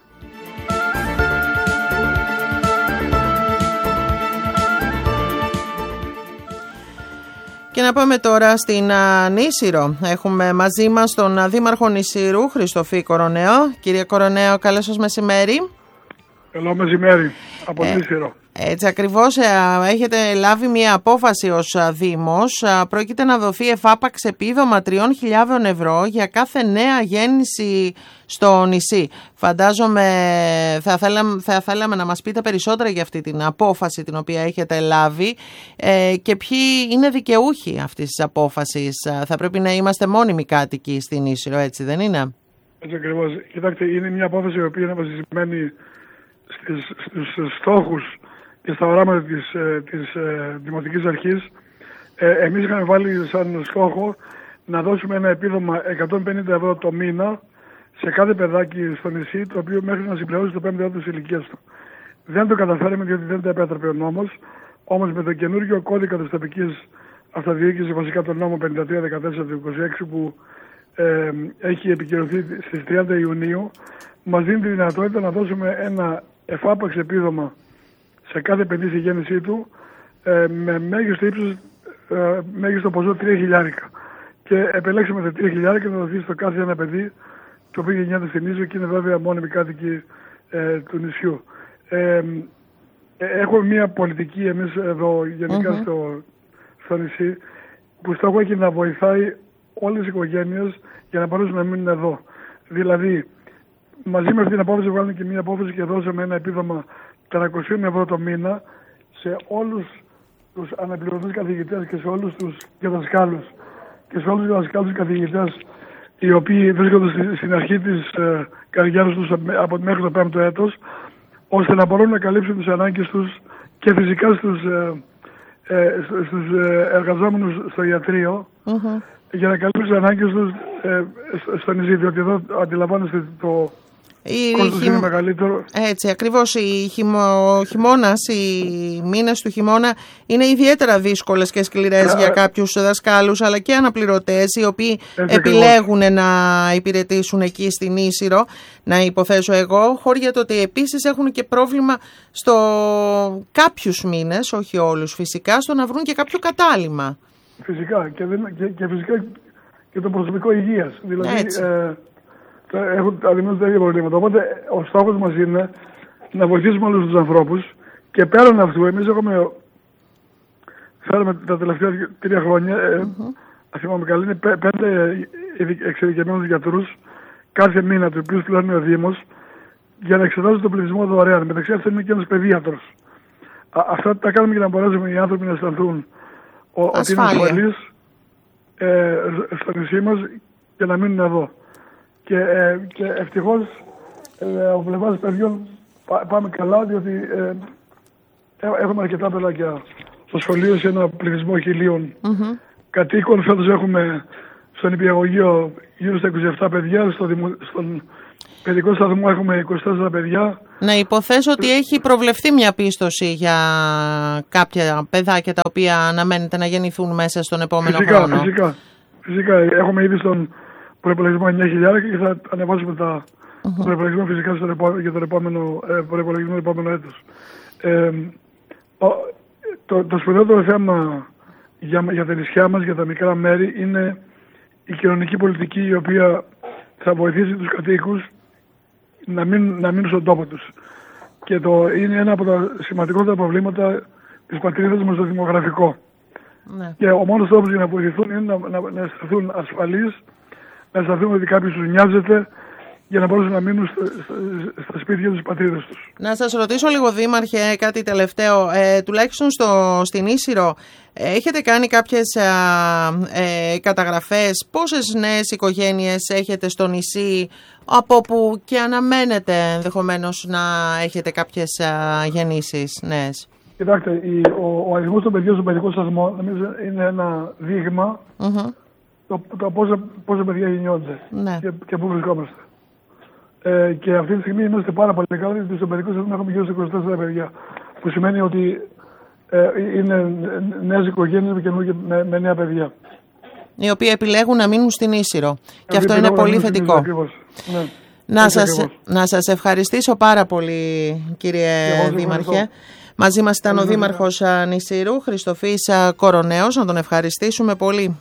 Και να πάμε τώρα στην Νήσυρο. Έχουμε μαζί μας τον Δήμαρχο Νησύρου, Χριστοφή Κοροναίο. Κύριε Κοροναίο, καλό σας μεσημέρι. Καλό μεσημέρι από Νήσυρο. Έτσι ακριβώς, έχετε λάβει μια απόφαση ως Δήμος. Πρόκειται να δοθεί εφάπαξ επίδομα 3.000 ευρώ για κάθε νέα γέννηση στο νησί. Φαντάζομαι θα θέλαμε να μας πείτε περισσότερα για αυτή την απόφαση την οποία έχετε λάβει και ποιοι είναι δικαιούχοι αυτής της απόφασης. Θα πρέπει να είμαστε μόνιμοι κάτοικοι στην Νήσυρο, έτσι δεν είναι? Έτσι ακριβώς. Κοιτάξτε, είναι μια απόφαση η οποία είναι βασισμένη στους στόχους και στα οράματα της Δημοτικής Αρχής. Εμείς είχαμε βάλει σαν στόχο να δώσουμε ένα επίδομα 150 ευρώ το μήνα σε κάθε παιδάκι στο νησί, το οποίο μέχρι να συμπληρώσει το 5ο έτος της ηλικίας του. Δεν το καταφέραμε διότι δεν το επέτρεπε ο νόμος, όμως με το καινούργιο κώδικα της τοπικής αυτοδιοίκησης, βασικά τον νόμο 53-14 του 26 που έχει επικυρωθεί στις 30 Ιουνίου, μας δίνει τη δυνατότητα να δώσουμε ένα εφάπαξ επίδομα σε κάθε παιδί στη γέννησή του με μέγιστο ποσό 3.000. Και επιλέξαμε τα 3.000 να δοθεί στο κάθε ένα παιδί το οποίο γεννιέται στην Νήσο και είναι βέβαια μόνιμοι κάτοικοι του νησιού. Έχουμε μια πολιτική εμείς εδώ γενικά στο νησί, που στόχο έχει να βοηθάει όλες τις οικογένειες για να μπορέσουν να μείνουν εδώ. Δηλαδή, μαζί με αυτή την απόφαση βγάλουμε και μια απόφαση και δώσαμε ένα επίδομα 300 ευρώ το μήνα σε όλους τους αναπληρωτές καθηγητές και σε όλους τους δασκάλους και σε όλους τους δασκάλους καθηγητές οι οποίοι βρίσκονται στην αρχή της καριέρας τους μέχρι το 5ο έτος, ώστε να μπορούν να καλύψουν τις ανάγκες τους και φυσικά στους εργαζόμενους στο ιατρείο, για να καλύψουν τις ανάγκες τους στο νησί, διότι εδώ αντιλαμβάνεστε το κόστος είναι μεγαλύτερο. Έτσι, ακριβώς. Ο χειμώνας, οι μήνες του χειμώνα είναι ιδιαίτερα δύσκολες και σκληρές για κάποιους δασκάλους, αλλά και αναπληρωτές, οι οποίοι επιλέγουν να υπηρετήσουν εκεί στην Ίσυρο, να υποθέσω εγώ, χώρια το ότι επίσης έχουν και πρόβλημα στο κάποιους μήνες, όχι όλους φυσικά, στο να βρουν και κάποιο κατάλημα. Φυσικά και φυσικά και το προσωπικό υγείας. Δηλαδή έχουν αντιμετωπίσει τα ίδια προβλήματα. Οπότε ο στόχος μας είναι να βοηθήσουμε όλους τους ανθρώπους και πέραν αυτού εμείς φέραμε τα τελευταία 3 χρόνια, αν θυμάμαι καλά, είναι 5 εξειδικευμένους γιατρούς κάθε μήνα, του οποίους πληρώνει ο Δήμος, για να εξετάζουν τον πληθυσμό δωρεάν. Μεταξύ αυτών είναι και ένας παιδίατρος. Αυτά τα κάνουμε για να μπορέσουμε οι άνθρωποι να αισθανθούν ότι είναι ασφαλείς στο νησί μας και να μείνουν εδώ. Και ευτυχώς ο πλευράς παιδιών πάμε καλά, διότι έχουμε αρκετά παιδάκια στο σχολείο σε ένα πληθυσμό 1.000 κατοίκων. Φέτος έχουμε στον νηπιαγωγείο γύρω στα 27 παιδιά, στον παιδικό σταθμό έχουμε 24 παιδιά. Να υποθέσω ότι έχει προβλεφθεί μια πίστοση για κάποια παιδάκια τα οποία αναμένεται να γεννηθούν μέσα στον επόμενο χρόνο. Φυσικά. Έχουμε ήδη στον προϋπολογισμό 9.000 και θα ανεβάσουμε τα προϋπολογισμό φυσικά για τον επόμενο προϋπολογισμό του επόμενου έτους. Το σπουδαιότερο θέμα για τα νησιά μας, για τα μικρά μέρη, είναι η κοινωνική πολιτική, η οποία θα βοηθήσει τους κατοίκους να μείνουν στον τόπο τους. Και είναι ένα από τα σημαντικότερα προβλήματα της πατρίδας μας, το δημογραφικό. Ναι. Και ο μόνος τρόπος για να βοηθηθούν είναι να αισθανθούν ασφαλείς, να αισθανθούν ότι κάποιος τους νοιάζεται, για να μπορούν να μείνουν στα σπίτια τους, πατρίδες τους. Να σας ρωτήσω λίγο, Δήμαρχε, κάτι τελευταίο. Τουλάχιστον στην Ίσυρο, έχετε κάνει κάποιες καταγραφές? Πόσες νέες οικογένειες έχετε στο νησί, από που και αναμένετε ενδεχομένως να έχετε κάποιες γεννήσεις νέες? Κοιτάξτε, ο αριθμός των παιδιών στον παιδικό σταθμό νομίζω είναι ένα δείγμα το πόσα παιδιά γεννιόνται και πού βρισκόμαστε. Και αυτή τη στιγμή είμαστε πάρα πολύ καλά, γιατί στο παιδικό σταθμό έχουμε γύρω στα 24 παιδιά. Που σημαίνει ότι είναι νέες οικογένειες με νέα παιδιά. Οι οποίοι επιλέγουν να μείνουν στην Ίσυρο. Και αυτό είναι πολύ θετικό. Ναι. Να σας ευχαριστήσω πάρα πολύ, κύριε Δήμαρχε. Μαζί μας ήταν ο Δήμαρχος Νησύρου, Χριστοφής Κοροναίος. Να τον ευχαριστήσουμε πολύ.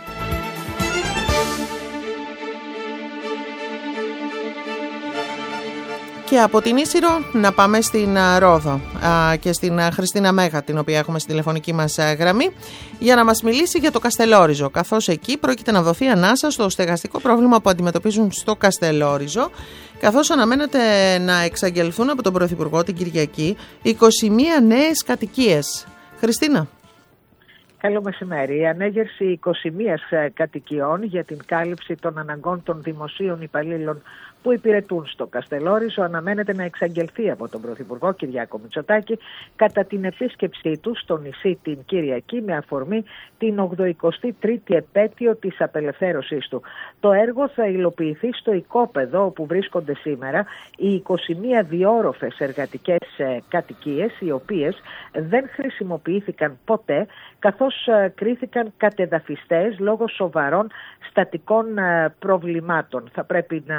Και από την Ίσυρο να πάμε στην Ρόδο και στην Χριστίνα Μέγα, την οποία έχουμε στη τηλεφωνική μας γραμμή, για να μας μιλήσει για το Καστελόριζο, καθώς εκεί πρόκειται να δοθεί ανάσα στο στεγαστικό πρόβλημα που αντιμετωπίζουν στο Καστελόριζο, καθώς αναμένεται να εξαγγελθούν από τον Πρωθυπουργό την Κυριακή 21 νέες κατοικίες. Χριστίνα. Καλό μεσημέρι. Η ανέγερση 21 κατοικιών για την κάλυψη των αναγκών των δημοσίων υπαλλήλων που υπηρετούν στο Καστελόριζο αναμένεται να εξαγγελθεί από τον Πρωθυπουργό Κυριάκο Μητσοτάκη κατά την επίσκεψή του στο νησί την Κυριακή, με αφορμή την 83η επέτειο της απελευθέρωσής του. Το έργο θα υλοποιηθεί στο οικόπεδο όπου βρίσκονται σήμερα οι 21 διόροφες εργατικές κατοικίες, οι οποίες δεν χρησιμοποιήθηκαν ποτέ, καθώς κρίθηκαν κατεδαφιστές λόγω σοβαρών στατικών προβλημάτων. Θα πρέπει να πω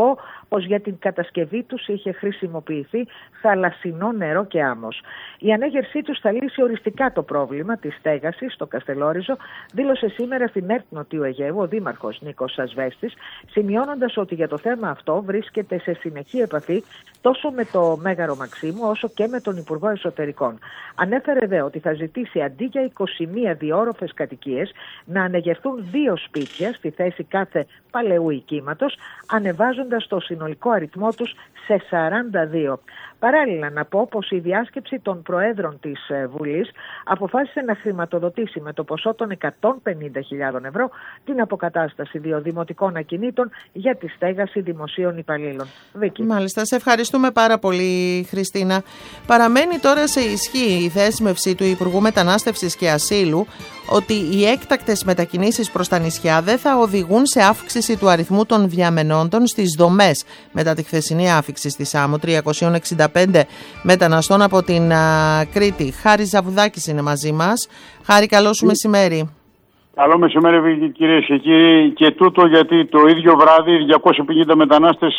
πω πως για την κατασκευή τους είχε χρησιμοποιηθεί θαλασσινό νερό και άμμος. Η ανέγερσή τους θα λύσει οριστικά το πρόβλημα της στέγασης στο Καστελόριζο, δήλωσε σήμερα στην ΕΡΤ Νοτιού Αιγαίου ο Δήμαρχος Νίκος Ασβέστης, σημειώνοντας ότι για το θέμα αυτό βρίσκεται σε συνεχή επαφή τόσο με το Μέγαρο Μαξίμου όσο και με τον Υπουργό Εσωτερικών. Ανέφερε δε ότι θα ζητήσει αντί για 21 διόροφες κατοικίες να ανεγερθούν 2 σπίτια στη θέση κάθε παλαιού οικίματος, ανεβάζοντας το συνολικό αριθμό τους σε 42. Παράλληλα να πω πως η διάσκεψη των Προέδρων της Βουλής αποφάσισε να χρηματοδοτήσει με το ποσό των 150.000 ευρώ την αποκατάσταση 2 δημοτικών ακινήτων για τη στέγαση δημοσίων υπαλλήλων. Βίκη. Μάλιστα, σε ευχαριστούμε πάρα πολύ, Χριστίνα. Παραμένει τώρα σε ισχύ η δέσμευση του Υπουργού Μετανάστευσης και Ασύλου ότι οι έκτακτες μετακινήσεις προς τα νησιά δεν θα οδηγούν σε αύξηση του αριθμού των διαμενόντων στις δομές μετά τη χθεσινή άφιξη στη Σάμο 365 μεταναστών από την Κρήτη. Χάρη Ζαβουδάκης είναι μαζί μας. Χάρη, καλό σου μεσημέρι. Καλό μεσημέρι, κυρίες και κύριοι. Και τούτο γιατί το ίδιο βράδυ 250 μετανάστες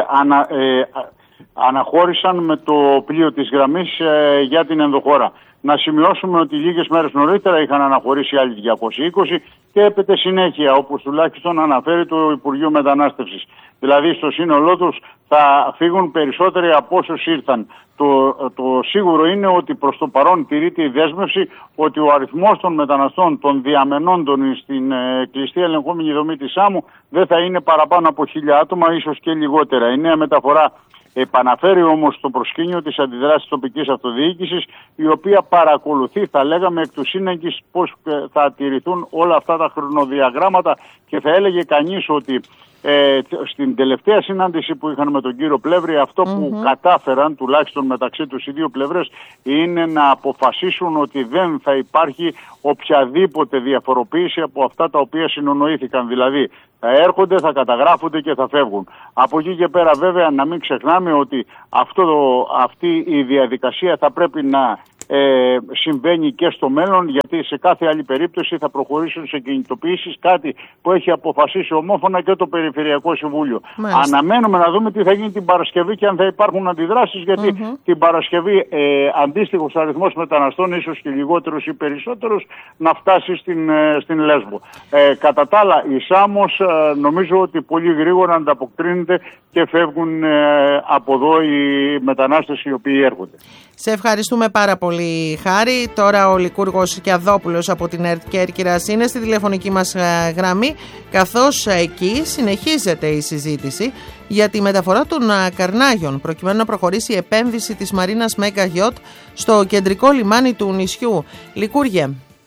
αναχώρησαν με το πλοίο της γραμμής για την ενδοχώρα. Να σημειώσουμε ότι λίγες μέρες νωρίτερα είχαν αναχωρήσει άλλοι 220 και έπεται συνέχεια, όπως τουλάχιστον αναφέρει το Υπουργείο Μετανάστευσης. Δηλαδή στο σύνολό τους θα φύγουν περισσότεροι από όσους ήρθαν. Το σίγουρο είναι ότι προς το παρόν τηρείται η δέσμευση ότι ο αριθμός των μεταναστών, των διαμενόντων στην κλειστή ελεγχόμενη δομή της Σάμου δεν θα είναι παραπάνω από 1.000 άτομα, ίσως και λιγότερα. Η νέα μεταφορά επαναφέρει όμως το προσκήνιο της αντιδράσης τοπικής αυτοδιοίκησης, η οποία παρακολουθεί, θα λέγαμε, εκ του σύνεγγυς πώς θα τηρηθούν όλα αυτά τα χρονοδιαγράμματα, και θα έλεγε κανείς ότι στην τελευταία συνάντηση που είχαν με τον κύριο Πλεύρη, αυτό που κατάφεραν τουλάχιστον μεταξύ τους οι δύο πλευρές είναι να αποφασίσουν ότι δεν θα υπάρχει οποιαδήποτε διαφοροποίηση από αυτά τα οποία συνονοήθηκαν. Δηλαδή θα έρχονται, θα καταγράφονται και θα φεύγουν. Από εκεί και πέρα βέβαια να μην ξεχνάμε ότι αυτή η διαδικασία θα πρέπει να συμβαίνει και στο μέλλον, γιατί σε κάθε άλλη περίπτωση θα προχωρήσουν σε κινητοποιήσεις, κάτι που έχει αποφασίσει ομόφωνα και το Περιφερειακό Συμβούλιο. Αναμένουμε να δούμε τι θα γίνει την Παρασκευή και αν θα υπάρχουν αντιδράσεις, γιατί την Παρασκευή αντίστοιχος αριθμός μεταναστών, ίσως και λιγότερους ή περισσότερους, να φτάσει στην Λέσβο. Κατά τα άλλα, η Σάμος νομίζω ότι πολύ γρήγορα ανταποκρίνεται και φεύγουν από εδώ οι μετανάστες οι οποίοι έρχονται. Σε ευχαριστούμε πάρα πολύ, Χάρη. Τώρα ο Λικούργος Κιαδόπουλος από την ΕΡΤ Κέρκυρας είναι στη τηλεφωνική μας γραμμή, καθώς εκεί συνεχίζεται η συζήτηση για τη μεταφορά των καρνάγιων προκειμένου να προχωρήσει η επένδυση της Μαρίνας Μέγκα Γιότ στο κεντρικό λιμάνι του νησιού. Λικούργε.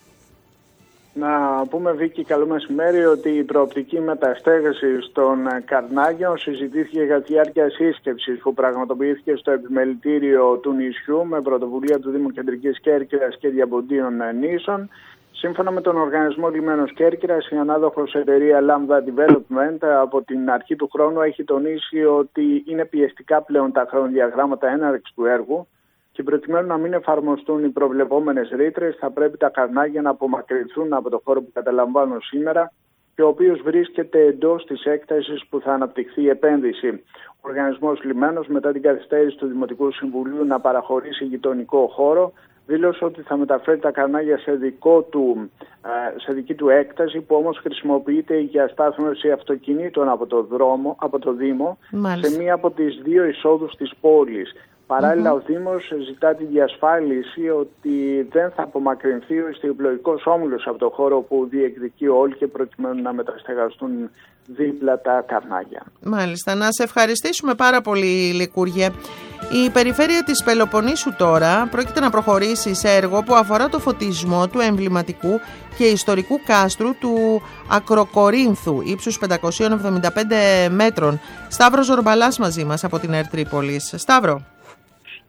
Να πούμε, Βίκη, καλό μεσημέρι, ότι η προοπτική μεταστέγαση των καρνάγιων συζητήθηκε για τη διάρκεια σύσκεψης που πραγματοποιήθηκε στο επιμελητήριο του νησιού με πρωτοβουλία του Δήμου Κεντρικής Κέρκυρας και Διαμποντίων Νήσων. Σύμφωνα με τον Οργανισμό Λιμένος Κέρκυρας, η ανάδοχος εταιρεία Lambda Development από την αρχή του χρόνου έχει τονίσει ότι είναι πιεστικά πλέον τα χρονοδιαγράμματα έναρξης του έργου, και προκειμένου να μην εφαρμοστούν οι προβλεπόμενες ρήτρες, θα πρέπει τα καρνάγια να απομακρυνθούν από το χώρο που καταλαμβάνουν σήμερα και ο οποίος βρίσκεται εντός της έκτασης που θα αναπτυχθεί η επένδυση. Ο Οργανισμός Λιμένος, μετά την καθυστέρηση του Δημοτικού Συμβουλίου να παραχωρήσει γειτονικό χώρο, δήλωσε ότι θα μεταφέρει τα καρνάγια σε δική του έκταση, που όμως χρησιμοποιείται για στάθμευση αυτοκινήτων από το Δήμο, σε μία από τις 2 εισόδους της πόλης. Παράλληλα, ο Δήμος ζητά τη διασφάλιση ότι δεν θα απομακρυνθεί ο ιστιοπλοϊκός όμιλος από το χώρο που διεκδικεί όλοι, και προκειμένου να μεταστεγαστούν δίπλα τα καρνάγια. Μάλιστα. Να σε ευχαριστήσουμε πάρα πολύ, Λικούργε. Η περιφέρεια της Πελοποννήσου τώρα πρόκειται να προχωρήσει σε έργο που αφορά το φωτισμό του εμβληματικού και ιστορικού κάστρου του Ακροκορίνθου ύψους 575 μέτρων. Σταύρος Ζορμπαλάς μαζί μας από την ΕΡΤ Τρίπολης. Σταύρο.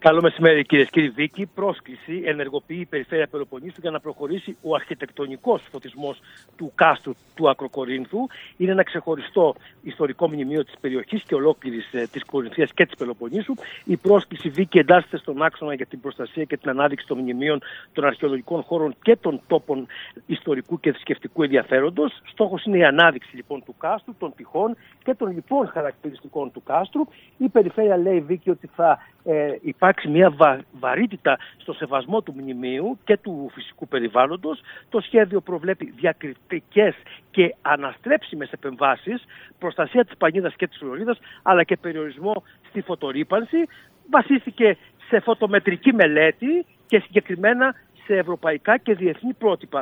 Καλό μεσημέρι, κυρίες και κύριοι. Βίκη, πρόσκληση ενεργοποιεί η Περιφέρεια Πελοποννήσου για να προχωρήσει ο αρχιτεκτονικός φωτισμός του κάστρου του Ακροκορίνθου. Είναι ένα ξεχωριστό ιστορικό μνημείο της περιοχής και ολόκληρης της Κορινθίας και της Πελοποννήσου. Η πρόσκληση, Βίκη, εντάσσεται στον άξονα για την προστασία και την ανάδειξη των μνημείων, των αρχαιολογικών χώρων και των τόπων ιστορικού και θρησκευτικού ενδιαφέροντος. Στόχος είναι η ανάδειξη λοιπόν του κάστρου, των τυχών και των λοιπόν χαρακτηριστικών του κάστρου. Η Περιφέρεια λέει, Βίκη, ότι θα υπάρξει μια βαρύτητα στο σεβασμό του μνημείου και του φυσικού περιβάλλοντος. Το σχέδιο προβλέπει διακριτικές και αναστρέψιμες επεμβάσεις, προστασία της πανίδας και της φλωρίδας, αλλά και περιορισμό στη φωτορύπανση. Βασίστηκε σε φωτομετρική μελέτη και συγκεκριμένα σε ευρωπαϊκά και διεθνή πρότυπα.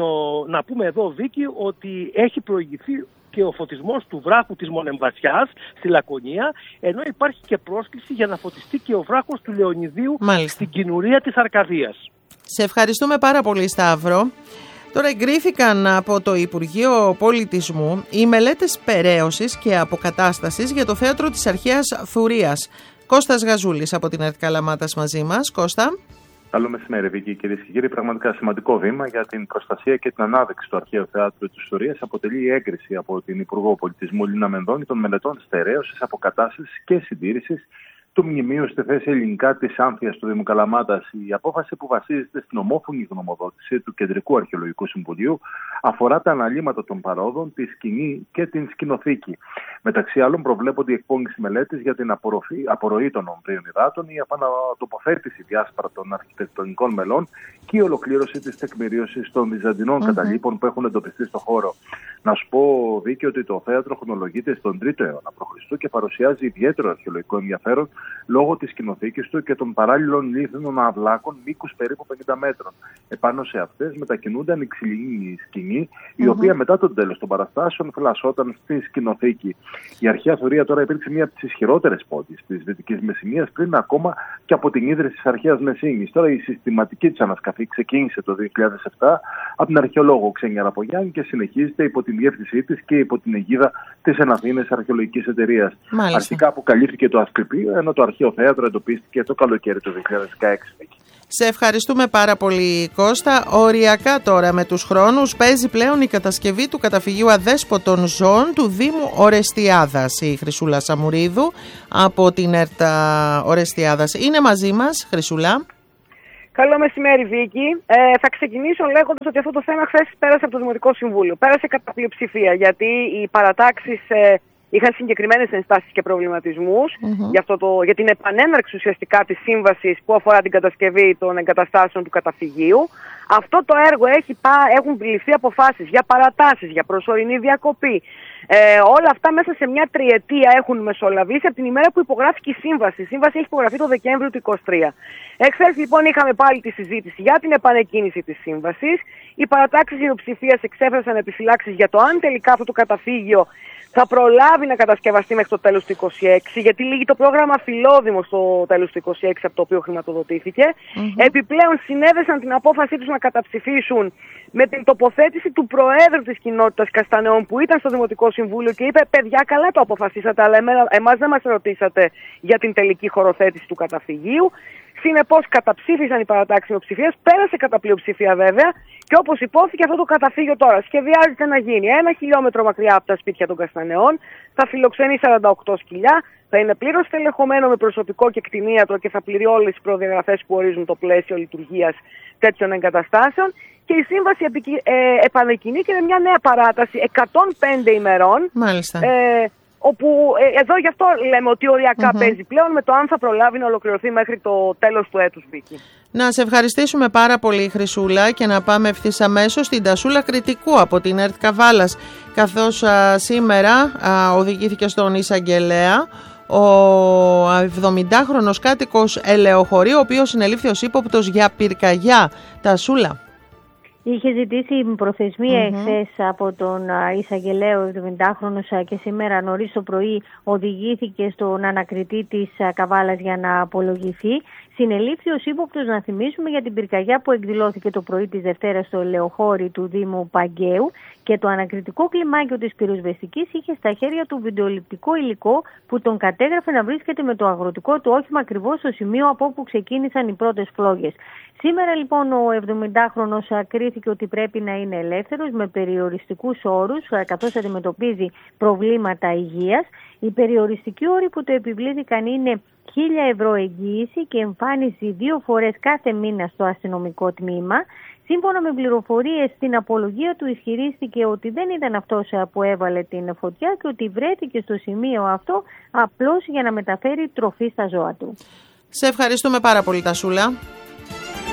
Να πούμε εδώ, Βίκη, ότι έχει προηγηθεί και ο φωτισμός του βράχου της Μονεμβασιάς στη Λακωνία, ενώ υπάρχει και πρόσκληση για να φωτιστεί και ο βράχος του Λεωνιδίου στην Κινουρία της Αρκαδίας. Σε ευχαριστούμε πάρα πολύ, Σταύρο. Τώρα εγκρίθηκαν από το Υπουργείο Πολιτισμού οι μελέτες περαίωσης και αποκατάστασης για το θέατρο της Αρχαίας Θουρίας. Κώστας Γαζούλης από την ΕΡΤ Καλαμάτας μαζί μας. Κώστα. Καλό μεσημέρι, Βίκη. Κυρίες και κύριοι, πραγματικά σημαντικό βήμα για την προστασία και την ανάδειξη του Αρχαίου Θεάτρου της Θουρίας αποτελεί η έγκριση από την Υπουργό Πολιτισμού Λίνα Μενδώνη των μελετών στερέωσης, αποκατάστασης και συντήρησης του μνημείου στη θέση ελληνικά της Άμφιας του Δήμου Καλαμάτας. Η απόφαση, που βασίζεται στην ομόφωνη γνωμοδότηση του Κεντρικού Αρχαιολογικού Συμβουλίου, αφορά τα αναλύματα των παρόδων, τη σκηνή και την σκηνοθήκη. Μεταξύ άλλων, προβλέπονται η εκπόνηση μελέτης για την απορροή των ομβρίων υδάτων, η επανατοποθέτηση διάσπαρτων αρχιτεκτονικών μελών και η ολοκλήρωση της τεκμηρίωσης των βυζαντινών καταλήπων που έχουν εντοπιστεί στο χώρο. Να σου πω, Βίκη, ότι το θέατρο χρονολογείται στον 3ο αιώνα π.Χ. και παρουσιάζει ιδιαίτερο αρχαιολογικό ενδιαφέρον λόγω της σκηνοθήκης του και των παράλληλων λίθινων αυλάκων μήκους περίπου 50 μέτρων. Επάνω σε αυτές μετακινούνται ανοιξιλινή σκηνή, η οποία μετά τον τέλος των παραστάσεων φυλασσόταν στη σκηνοθήκη. Η Αρχαία Θουρία τώρα υπήρξε μία από τις ισχυρότερες πόλεις της Δυτικής Μεσσηνίας, πριν ακόμα και από την ίδρυση της Αρχαίας Μεσίνης. Τώρα η συστηματική της ανασκαφή ξεκίνησε το 2007 από την αρχαιολόγο Ξένια Ραπογιάννη και συνεχίζεται υπό την διεύθυνσή της και υπό την αιγίδα της Εναθήνες Αρχαιολογικής Εταιρείας. Αρχικά αποκαλύφθηκε το Ασκληπείο, ενώ το Αρχαίο Θέατρο εντοπίστηκε το καλοκαίρι του 2016. Σε ευχαριστούμε πάρα πολύ, Κώστα. Οριακά τώρα με τους χρόνους παίζει πλέον η κατασκευή του καταφυγίου αδέσποτων ζώων του Δήμου Ορεστιάδας. Η Χρυσούλα Σαμουρίδου από την ΕΡΤ Ορεστιάδας είναι μαζί μας. Χρυσούλα. Καλό μεσημέρι, Βίκη. Θα ξεκινήσω λέγοντας ότι αυτό το θέμα χθες πέρασε από το Δημοτικό Συμβούλιο. Πέρασε κατά πλειοψηφία, γιατί οι παρατάξεις είχαν συγκεκριμένες ενστάσεις και προβληματισμούς για την επανέναρξη ουσιαστικά της σύμβασης που αφορά την κατασκευή των εγκαταστάσεων του καταφυγίου. Αυτό το έργο έχουν ληφθεί αποφάσεις για παρατάσεις, για προσωρινή διακοπή. Όλα αυτά μέσα σε μια τριετία έχουν μεσολαβήσει από την ημέρα που υπογράφηκε η σύμβαση. Η σύμβαση έχει υπογραφεί το Δεκέμβριο του 2023. Εχθές λοιπόν είχαμε πάλι τη συζήτηση για την επανεκκίνηση της σύμβασης. Οι παρατάξεις ιδιοψηφίας εξέφρασαν επιφυλάξεις για το αν τελικά αυτό το καταφύγιο θα προλάβει να κατασκευαστεί μέχρι το τέλος του 2026, γιατί λύγει το πρόγραμμα Φιλόδημο στο τέλος του 2026, από το οποίο χρηματοδοτήθηκε. Επιπλέον συνέδεσαν την απόφασή τους να καταψηφίσουν με την τοποθέτηση του Προέδρου της κοινότητας Καστανεών, που ήταν στο Δημοτικό Συμβούλιο και είπε: παιδιά, καλά το αποφασίσατε, αλλά εμάς δεν μας ρωτήσατε για την τελική χωροθέτηση του καταφυγίου. Συνεπώς καταψήφισαν οι παρατάξεις μειοψηφίας, πέρασε κατά πλειοψηφία βέβαια, και όπως υπόθηκε, αυτό το καταφύγιο τώρα σχεδιάζεται να γίνει 1 χιλιόμετρο μακριά από τα σπίτια των Καστανεών, θα φιλοξενεί 48 σκυλιά, θα είναι πλήρως τελεχωμένο με προσωπικό και κτηνίατρο και θα πληρεί όλες τις προδιαγραφές που ορίζουν το πλαίσιο λειτουργίας τέτοιων εγκαταστάσεων. Και η σύμβαση επανεκκινεί και με μια νέα παράταση 105 ημερών. Μάλιστα. Όπου εδώ γι' αυτό λέμε ότι οριακά παίζει πλέον με το αν θα προλάβει να ολοκληρωθεί μέχρι το τέλος του έτους, Βίκη. Να σε ευχαριστήσουμε πάρα πολύ, Χρυσούλα, και να πάμε ευθύς αμέσως στην Τασούλα Κρητικού από την ΕΡΤ Καβάλας, καθώς σήμερα οδηγήθηκε στον εισαγγελέα ο 70χρονος κάτοικος Ελεοχωρίου, ο οποίος συνελήφθη ως ύποπτος για πυρκαγιά. Τασούλα. Είχε ζητήσει προθεσμία εχθές από τον εισαγγελέο 70χρονος και σήμερα νωρίς το πρωί οδηγήθηκε στον ανακριτή της Καβάλας για να απολογηθεί. Συνελήφθη ως ύποπτος, να θυμίσουμε, για την πυρκαγιά που εκδηλώθηκε το πρωί της Δευτέρας στο ελαιοχώρι του Δήμου Παγκαίου, και το ανακριτικό κλιμάκιο της πυροσβεστικής είχε στα χέρια του βιντεοληπτικό υλικό που τον κατέγραφε να βρίσκεται με το αγροτικό του όχημα ακριβώς στο σημείο από όπου ξεκίνησαν οι πρώτες φλόγες. Σήμερα λοιπόν ο 70χρονος κρίθηκε ότι πρέπει να είναι ελεύθερος με περιοριστικούς όρους, καθώς αντιμετωπίζει προβλήματα υγείας. Οι περιοριστικοί όροι που το επιβλήθηκαν είναι 1.000 ευρώ εγγύηση και εμφάνιση 2 φορές κάθε μήνα στο αστυνομικό τμήμα. Σύμφωνα με πληροφορίες στην απολογία του, ισχυρίστηκε ότι δεν ήταν αυτός που έβαλε την φωτιά και ότι βρέθηκε στο σημείο αυτό απλώς για να μεταφέρει τροφή στα ζώα του. Σε ευχαριστούμε πάρα πολύ, Τασούλα.